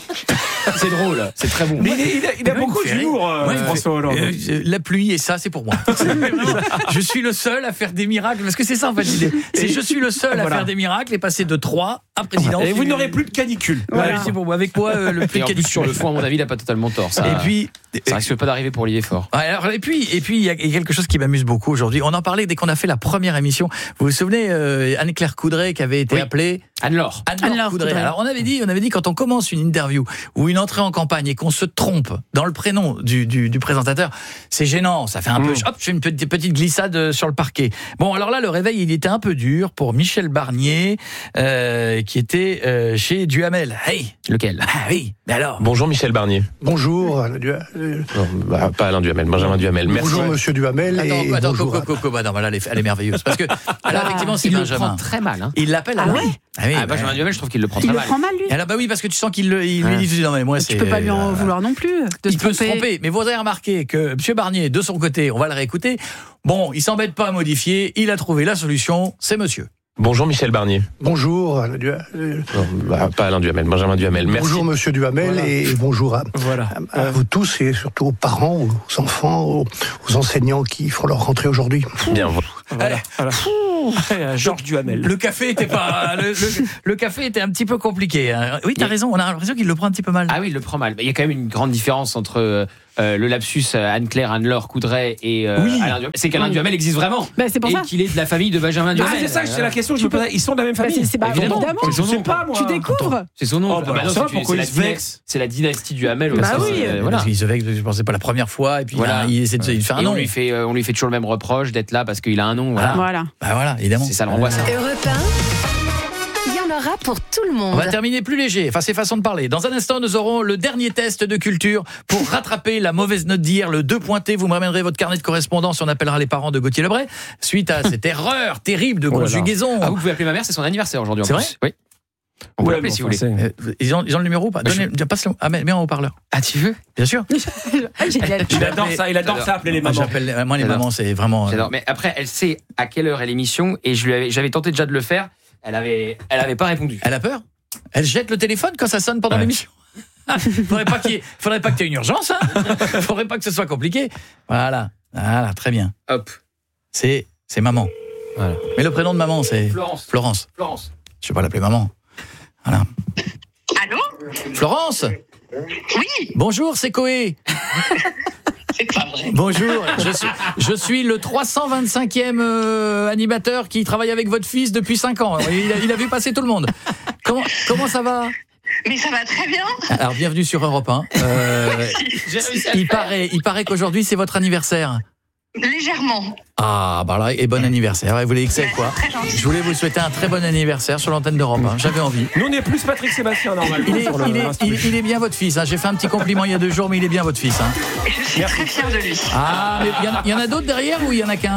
C'est drôle, c'est très bon. Mais il a beaucoup d'humour, François Hollande. La pluie et ça, c'est pour moi. Je suis le seul à faire des miracles, parce que c'est ça en fait l'idée. Je suis le seul à faire des miracles et passer de 3 un président. Et vous n'aurez plus de canicule. Voilà. C'est bon, avec moi, le plus et en plus, sur le fond, à mon avis, il n'a pas totalement tort. Ça, et puis, ça risque pas d'arriver pour Olivier Faure. Alors, et puis, il y a quelque chose qui m'amuse beaucoup aujourd'hui. On en parlait dès qu'on a fait la première émission. Vous vous souvenez, Anne-Claire Coudray qui avait été appelée Anne-Laure Coudray. Alors, on avait dit, quand on commence une interview ou une entrée en campagne et qu'on se trompe dans le prénom du présentateur, c'est gênant. Ça fait un peu, hop, je fais une petite glissade sur le parquet. Bon, alors là, le réveil, il était un peu dur pour Michel Barnier, qui était chez Duhamel. Hey, lequel? Ah oui, mais alors. Bonjour Michel Barnier. Bonjour Alain Duhamel. Non, pas Alain Duhamel, Benjamin Duhamel. Merci. Bonjour Monsieur Duhamel. Attends, elle est merveilleuse. Parce que, alors effectivement, c'est Benjamin. Il le prend très mal. Hein. Il l'appelle à lui. Benjamin Duhamel, je trouve qu'il le prend très mal. Il le prend mal, lui. Alors, oui, parce que tu sens qu'il lui dit, non, mais moi, tu peux pas lui en vouloir non plus. Il peut se tromper. Mais vous avez remarqué que M. Barnier, de son côté, on va le réécouter. Bon, il s'embête pas à modifier. Il a trouvé la solution. C'est monsieur. Bonjour Michel Barnier. Bonjour Alain Duhamel. Non, pas Alain Duhamel, Benjamin Duhamel. Merci. Bonjour Monsieur Duhamel et bonjour à vous tous et surtout aux parents, aux enfants, aux enseignants qui font leur rentrée aujourd'hui. Bien. Voilà. Georges Duhamel. Le café était pas. Le café était un petit peu compliqué. Hein. Oui, t'as raison. On a l'impression qu'il le prend un petit peu mal. Ah oui, il le prend mal. Il y a quand même une grande différence entre le lapsus Anne-Laure Coudray et Alain Duhamel. C'est qu'Alain Duhamel existe vraiment. C'est pour et ça. qu'il est de la famille de Benjamin Duhamel. C'est ça, c'est la question que je me posais. Ils sont de la même famille. C'est pas évidemment. C'est son nom. Pas, moi. Tu découvres. C'est son nom. C'est la dynastie Duhamel. Voilà. Parce qu'il se vexe, je pensais pas la première fois. Et puis il essaie de faire un nom. On lui fait toujours le même reproche d'être là parce qu'il a un nom. Voilà. Bah voilà, évidemment. C'est ça le renvoie ça. Europe 1, il y en aura pour tout le monde. On va terminer plus léger, enfin c'est façon de parler. Dans un instant, nous aurons le dernier test de culture pour rattraper la mauvaise note d'hier, le 2 pointé. Vous me ramènerez votre carnet de correspondance et on appellera les parents de Gauthier Lebray suite à cette erreur terrible de conjugaison. Vous pouvez appeler ma mère, c'est son anniversaire aujourd'hui. C'est vrai ? Oui. On peut l'appeler si vous voulez. Ils ont le numéro ou pas ? Passe-le. Mets en haut-parleur. Ah, tu veux ? Bien sûr. Il adore ça, appeler les mamans. Moi, les mamans, c'est vraiment. J'adore. Mais après, elle sait à quelle heure est l'émission et j'avais tenté déjà de le faire. Elle avait pas répondu. Elle a peur ? Elle jette le téléphone quand ça sonne pendant l'émission. Faudrait pas que tu aies une urgence. Faudrait pas que ce soit compliqué. Voilà, très bien. Hop. C'est maman. Voilà. Mais le prénom de maman, c'est Florence. Je vais pas l'appeler maman. Voilà. Allô ? Florence ? Oui. Bonjour, c'est Coé. C'est pas vrai. Bonjour, je suis le 325e animateur qui travaille avec votre fils depuis 5 ans. Il a vu passer tout le monde. Comment ça va ? Mais ça va très bien. Alors, bienvenue sur Europe 1. Il paraît qu'aujourd'hui, c'est votre anniversaire. Légèrement. Ah, bah là, et bon anniversaire. Vous voulez que c'est quoi ? Je voulais vous souhaiter un très bon anniversaire sur l'antenne d'Europe 1. J'avais envie. Nous, on est plus Patrick Sébastien, normalement. Il est bien votre fils. J'ai fait un petit compliment il y a 2 jours, mais il est bien votre fils. Je suis très fière de lui. Ah, mais il y en a d'autres derrière ou il y en a qu'un ?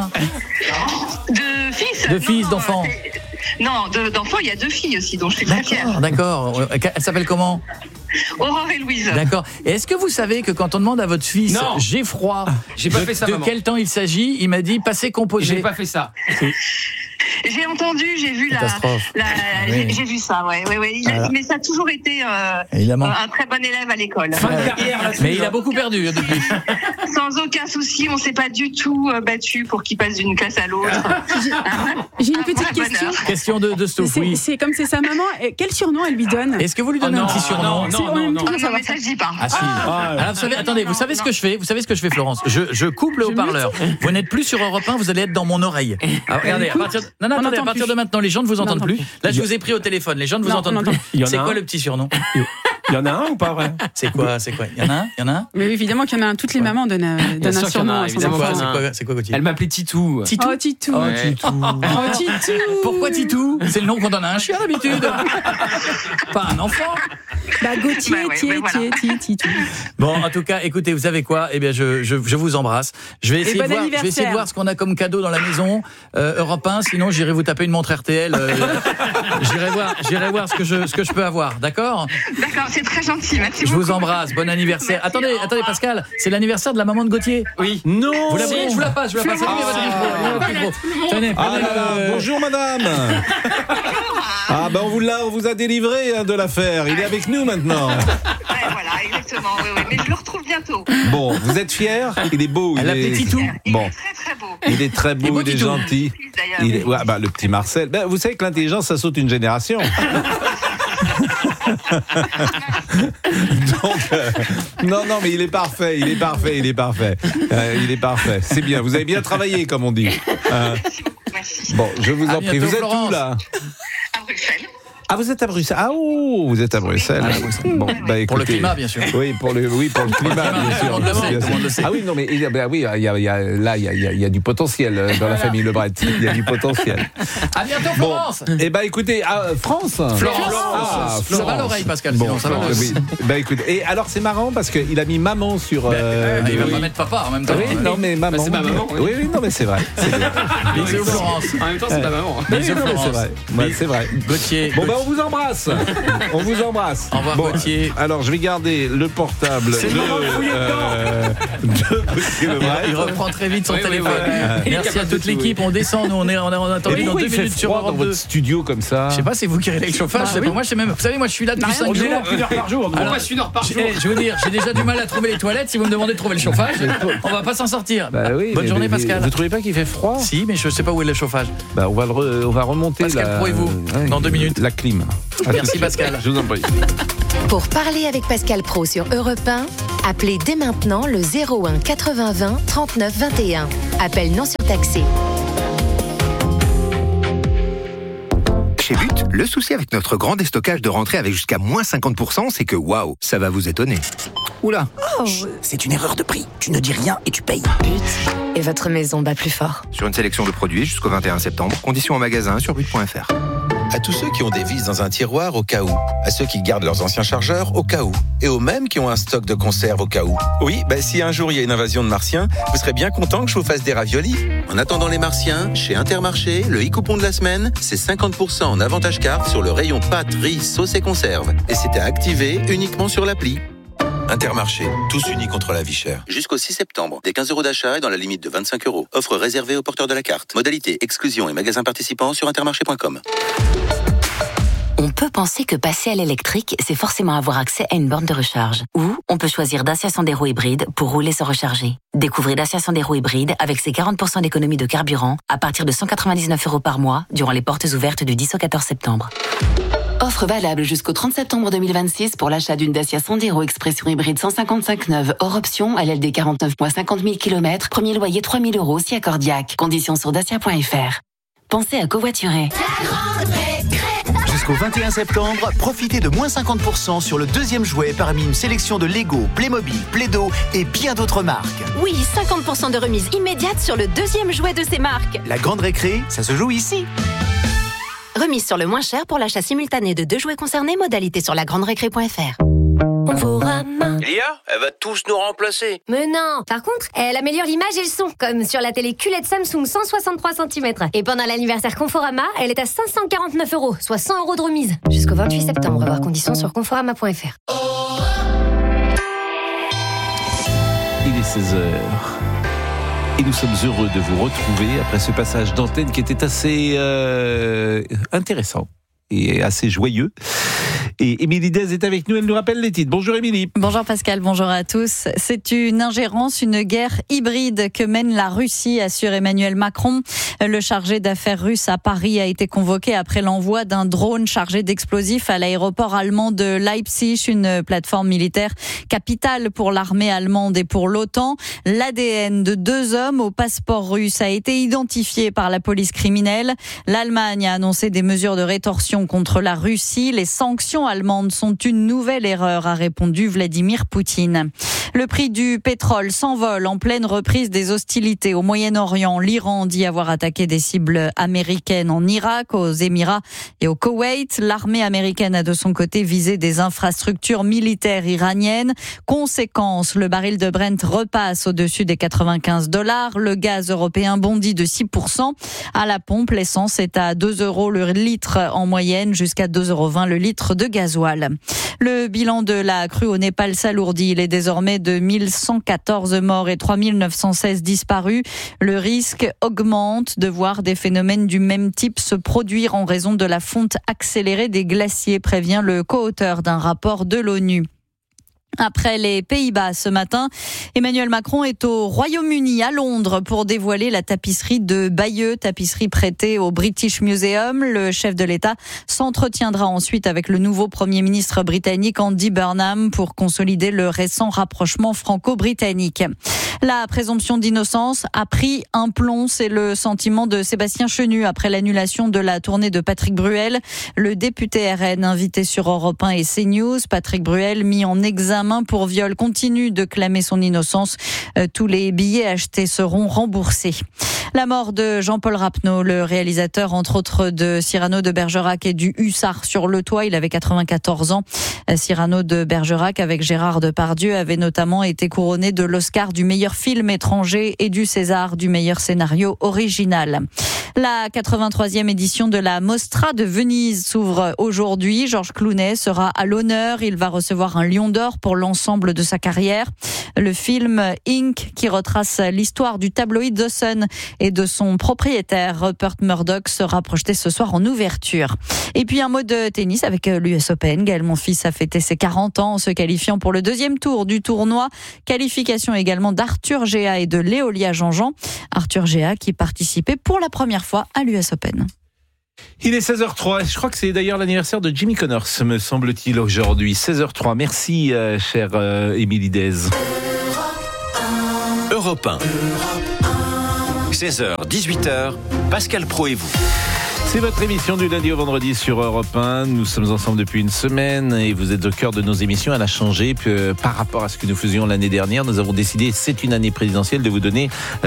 De fils ? De fils, d'enfants. Non, d'enfants, il y a 2 filles aussi, dont je suis très fière. D'accord. Elle s'appelle comment ? Aurore et Louise. D'accord. Et est-ce que vous savez que quand on demande à votre fils « j'ai froid », j'ai pas fait ça, de maman. Quel temps il s'agit, il m'a dit « passé composé ». J'ai pas fait ça. J'ai entendu, j'ai vu j'ai vu ça, ouais. Voilà. Mais ça a toujours été un très bon élève à l'école. Fin de carrière, là, mais il a beaucoup perdu depuis. Sans aucun souci, on s'est pas du tout battu pour qu'il passe d'une classe à l'autre. J'ai une petite question. Question de Stouff, oui. C'est comme c'est sa maman. Quel surnom elle lui donne ? Est-ce que vous lui donnez un petit surnom ? Non, mais ça je dis pas. Ah si. Alors vous savez, attendez, vous savez ce que je fais ? Vous savez ce que je fais, Florence ? Je coupe le haut-parleur. Vous n'êtes plus sur Europe 1, vous allez être dans mon oreille. Alors, regardez, à partir de maintenant, les gens ne vous entendent plus. Là, je vous ai pris au téléphone, les gens ne vous entendent plus. C'est quoi le petit surnom ? Il y en a un ou pas vrai ? C'est quoi ? Il y en a un ? Mais évidemment qu'il y en a un. Toutes les mamans donnent un surnom à son enfant. C'est quoi, Gauthier ? Elle m'appelait Titou. Oh, Titou. Pourquoi Titou ? C'est le nom qu'on donne à un chien d'habitude. Pas un enfant. Gauthier, Titou. Bon, en tout cas, écoutez, vous savez quoi ? Eh bien, je vous embrasse. Je vais essayer de voir ce qu'on a comme cadeau dans la maison. Europe 1, sinon j'irai vous taper une montre RTL. J'irai voir ce que je peux avoir, d'accord ? D'accord, c'est très gentil, merci beaucoup. Je vous embrasse, bon anniversaire. Merci, attendez Pascal, c'est l'anniversaire de la maman de Gauthier. Oui. Non. Vous la voulez ? Je vous la passe. Allumez votre micro. Tenez, bonjour madame. On vous a délivré de l'affaire. Il est avec nous. nous maintenant. Ouais, voilà, exactement. Oui. Mais je le retrouve bientôt. Bon, vous êtes fiers? Il est beau. Elle a petit tout. Bon. Très, très beau. Il est très beau, il est gentil. Le petit Marcel. Ben, vous savez que l'intelligence, ça saute une génération. Donc, non, mais il est parfait. Il est parfait. C'est bien. Vous avez bien travaillé, comme on dit. Bon, je vous en prie. Vous êtes où là? À Bruxelles. Ah, vous êtes à Bruxelles. Ah, vous êtes à Bruxelles. Bon, bah, écoutez, pour le climat, bien sûr. Oui, pour le climat, bien sûr. Ah oui, non, mais il y a du potentiel dans la famille Lebret. Il y a du potentiel. À bientôt, Florence. Écoutez, France. Florence. Ça va l'oreille, Pascal. Bon, ça va. Oui. Écoutez, et alors c'est marrant parce qu'il a mis maman sur. Il va pas mettre papa en même temps. Oui, non, mais maman. C'est ma maman. Oui, non, mais c'est vrai. Bisous, Florence. En même temps, c'est ta maman. Bisous, Florence. C'est vrai. Gauthier. Bon, on vous embrasse. Au revoir, Gauthier. Alors, je vais garder le portable de Gauthier Lebret. Il reprend très vite son téléphone. Merci à toute l'équipe. On descend. Nous, on a attendu dans 2 minutes sur Europe 2. Dans votre studio comme ça. Je sais pas, c'est vous qui réglez le chauffage. Moi, je sais même. Vous savez, moi, je suis là depuis 5 jours. 1 heure par jour. On passe 1 heure par jour. Je veux dire, j'ai déjà du mal à trouver les toilettes. Si vous me demandez de trouver le chauffage, on va pas s'en sortir. Bonne journée, Pascal. Vous trouvez pas qu'il fait froid? Si, mais je sais pas où est le chauffage. On va remonter. Pascal, Pro et vous, dans 2 minutes. La clim. Merci, Pascal. Je vous en prie. Pour parler avec Pascal Pro sur Europe 1, appelez dès maintenant le 01 80 20 39 21. Appel non surtaxé. Chez But, le souci avec notre grand déstockage de rentrée avec jusqu'à moins 50%, c'est que waouh, ça va vous étonner. Oula, c'est une erreur de prix. Tu ne dis rien et tu payes. But et votre maison bat plus fort. Sur une sélection de produits jusqu'au 21 septembre, conditions en magasin sur but.fr. À tous ceux qui ont des vis dans un tiroir au cas où, à ceux qui gardent leurs anciens chargeurs au cas où, et aux mêmes qui ont un stock de conserve au cas où. Oui, si un jour il y a une invasion de martiens, vous serez bien content que je vous fasse des raviolis. En attendant les martiens, chez Intermarché, le e-coupon de la semaine, c'est 50% en avantage carte sur le rayon pâtes, riz, sauce et conserve. Et c'est à activer uniquement sur l'appli. Intermarché, tous unis contre la vie chère. Jusqu'au 6 septembre, des 15 € d'achat et dans la limite de 25 €. Offre réservée aux porteurs de la carte. Modalité, exclusion et magasins participants sur intermarché.com. On peut penser que passer à l'électrique, c'est forcément avoir accès à une borne de recharge. Ou on peut choisir Dacia Sandero hybride pour rouler sans recharger. Découvrez Dacia Sandero hybride avec ses 40% d'économie de carburant à partir de 199 € par mois durant les portes ouvertes du 10 au 14 septembre. Offre valable jusqu'au 30 septembre 2026 pour l'achat d'une Dacia Sandero Expression hybride 155 neuve hors option à LLD 49 mois 50 000 km. Premier loyer 3 000 € si accordiaque. Conditions sur dacia.fr. Pensez à covoiturer. Jusqu'au 21 septembre, profitez de moins 50% sur le deuxième jouet parmi une sélection de Lego, Playmobil, Play-Doh et bien d'autres marques. Oui, 50% de remise immédiate sur le deuxième jouet de ces marques. La grande récré, ça se joue ici. Remise sur le moins cher pour l'achat simultané de 2 jouets concernés, modalité sur lagranderécré.fr. Lia, elle va tous nous remplacer. Mais non. Par contre, elle améliore l'image et le son, comme sur la télé QLED Samsung 163 cm. Et pendant l'anniversaire Conforama, elle est à 549 €, soit 100 € de remise. Jusqu'au 28 septembre, voir conditions sur conforama.fr. Il est 16h. Et nous sommes heureux de vous retrouver après ce passage d'antenne qui était assez intéressant et assez joyeux. Et Émilie Dez est avec nous, elle nous rappelle les titres. Bonjour Émilie. Bonjour Pascal, bonjour à tous. C'est une ingérence, une guerre hybride que mène la Russie, assure Emmanuel Macron. Le chargé d'affaires russe à Paris a été convoqué après l'envoi d'un drone chargé d'explosifs à l'aéroport allemand de Leipzig, une plateforme militaire capitale pour l'armée allemande et pour l'OTAN. L'ADN de 2 hommes au passeport russe a été identifié par la police criminelle. L'Allemagne a annoncé des mesures de rétorsion contre la Russie. Les sanctions allemandes sont une nouvelle erreur, a répondu Vladimir Poutine. Le prix du pétrole s'envole en pleine reprise des hostilités au Moyen-Orient. L'Iran dit avoir attaqué des cibles américaines en Irak, aux Émirats et au Koweït. L'armée américaine a de son côté visé des infrastructures militaires iraniennes. Conséquence, le baril de Brent repasse au-dessus des $95. Le gaz européen bondit de 6%. À la pompe, l'essence est à 2 € le litre en moyenne, jusqu'à 2,20 € le litre de gaz. gasoil. Le bilan de la crue au Népal s'alourdit. Il est désormais de 1114 morts et 3916 disparus. Le risque augmente de voir des phénomènes du même type se produire en raison de la fonte accélérée des glaciers, prévient le co-auteur d'un rapport de l'ONU. Après les Pays-Bas ce matin, Emmanuel Macron est au Royaume-Uni, à Londres, pour dévoiler la tapisserie de Bayeux, tapisserie prêtée au British Museum. Le chef de l'État s'entretiendra ensuite avec le nouveau Premier ministre britannique Andy Burnham pour consolider le récent rapprochement franco-britannique. La présomption d'innocence a pris un plomb, c'est le sentiment de Sébastien Chenu après l'annulation de la tournée de Patrick Bruel. Le député RN invité sur Europe 1 et CNews, Patrick Bruel, mis en examen pour viol, continue de clamer son innocence. Tous les billets achetés seront remboursés. La mort de Jean-Paul Rapneau, le réalisateur entre autres de Cyrano de Bergerac et du Hussard sur le toit, il avait 94 ans. Cyrano de Bergerac avec Gérard Depardieu avait notamment été couronné de l'Oscar du meilleur film étranger et du César du meilleur scénario original. La 83e édition de la Mostra de Venise s'ouvre aujourd'hui. Georges Clooney sera à l'honneur. Il va recevoir un Lion d'Or pour l'ensemble de sa carrière. Le film Inc, qui retrace l'histoire du tabloïd The Sun et de son propriétaire Rupert Murdoch, sera projeté ce soir en ouverture. Et puis un mot de tennis avec l'US Open. Gaël Monfils a fêté ses 40 ans en se qualifiant pour le deuxième tour du tournoi. Qualification également d'Arthur Géa et de Léolia Jean-Jean. Arthur Géa qui participait pour la première fois à l'US Open. Il est 16h03. Je crois que c'est d'ailleurs l'anniversaire de Jimmy Connors, me semble-t-il, aujourd'hui. 16h03. Merci, chère Émilie Dez. Europe 1. 16h, 18h, Pascal Praud et vous. C'est votre émission du lundi au vendredi sur Europe 1. Nous sommes ensemble depuis une semaine et vous êtes au cœur de nos émissions. Elle a changé par rapport à ce que nous faisions l'année dernière. Nous avons décidé, c'est une année présidentielle, de vous donner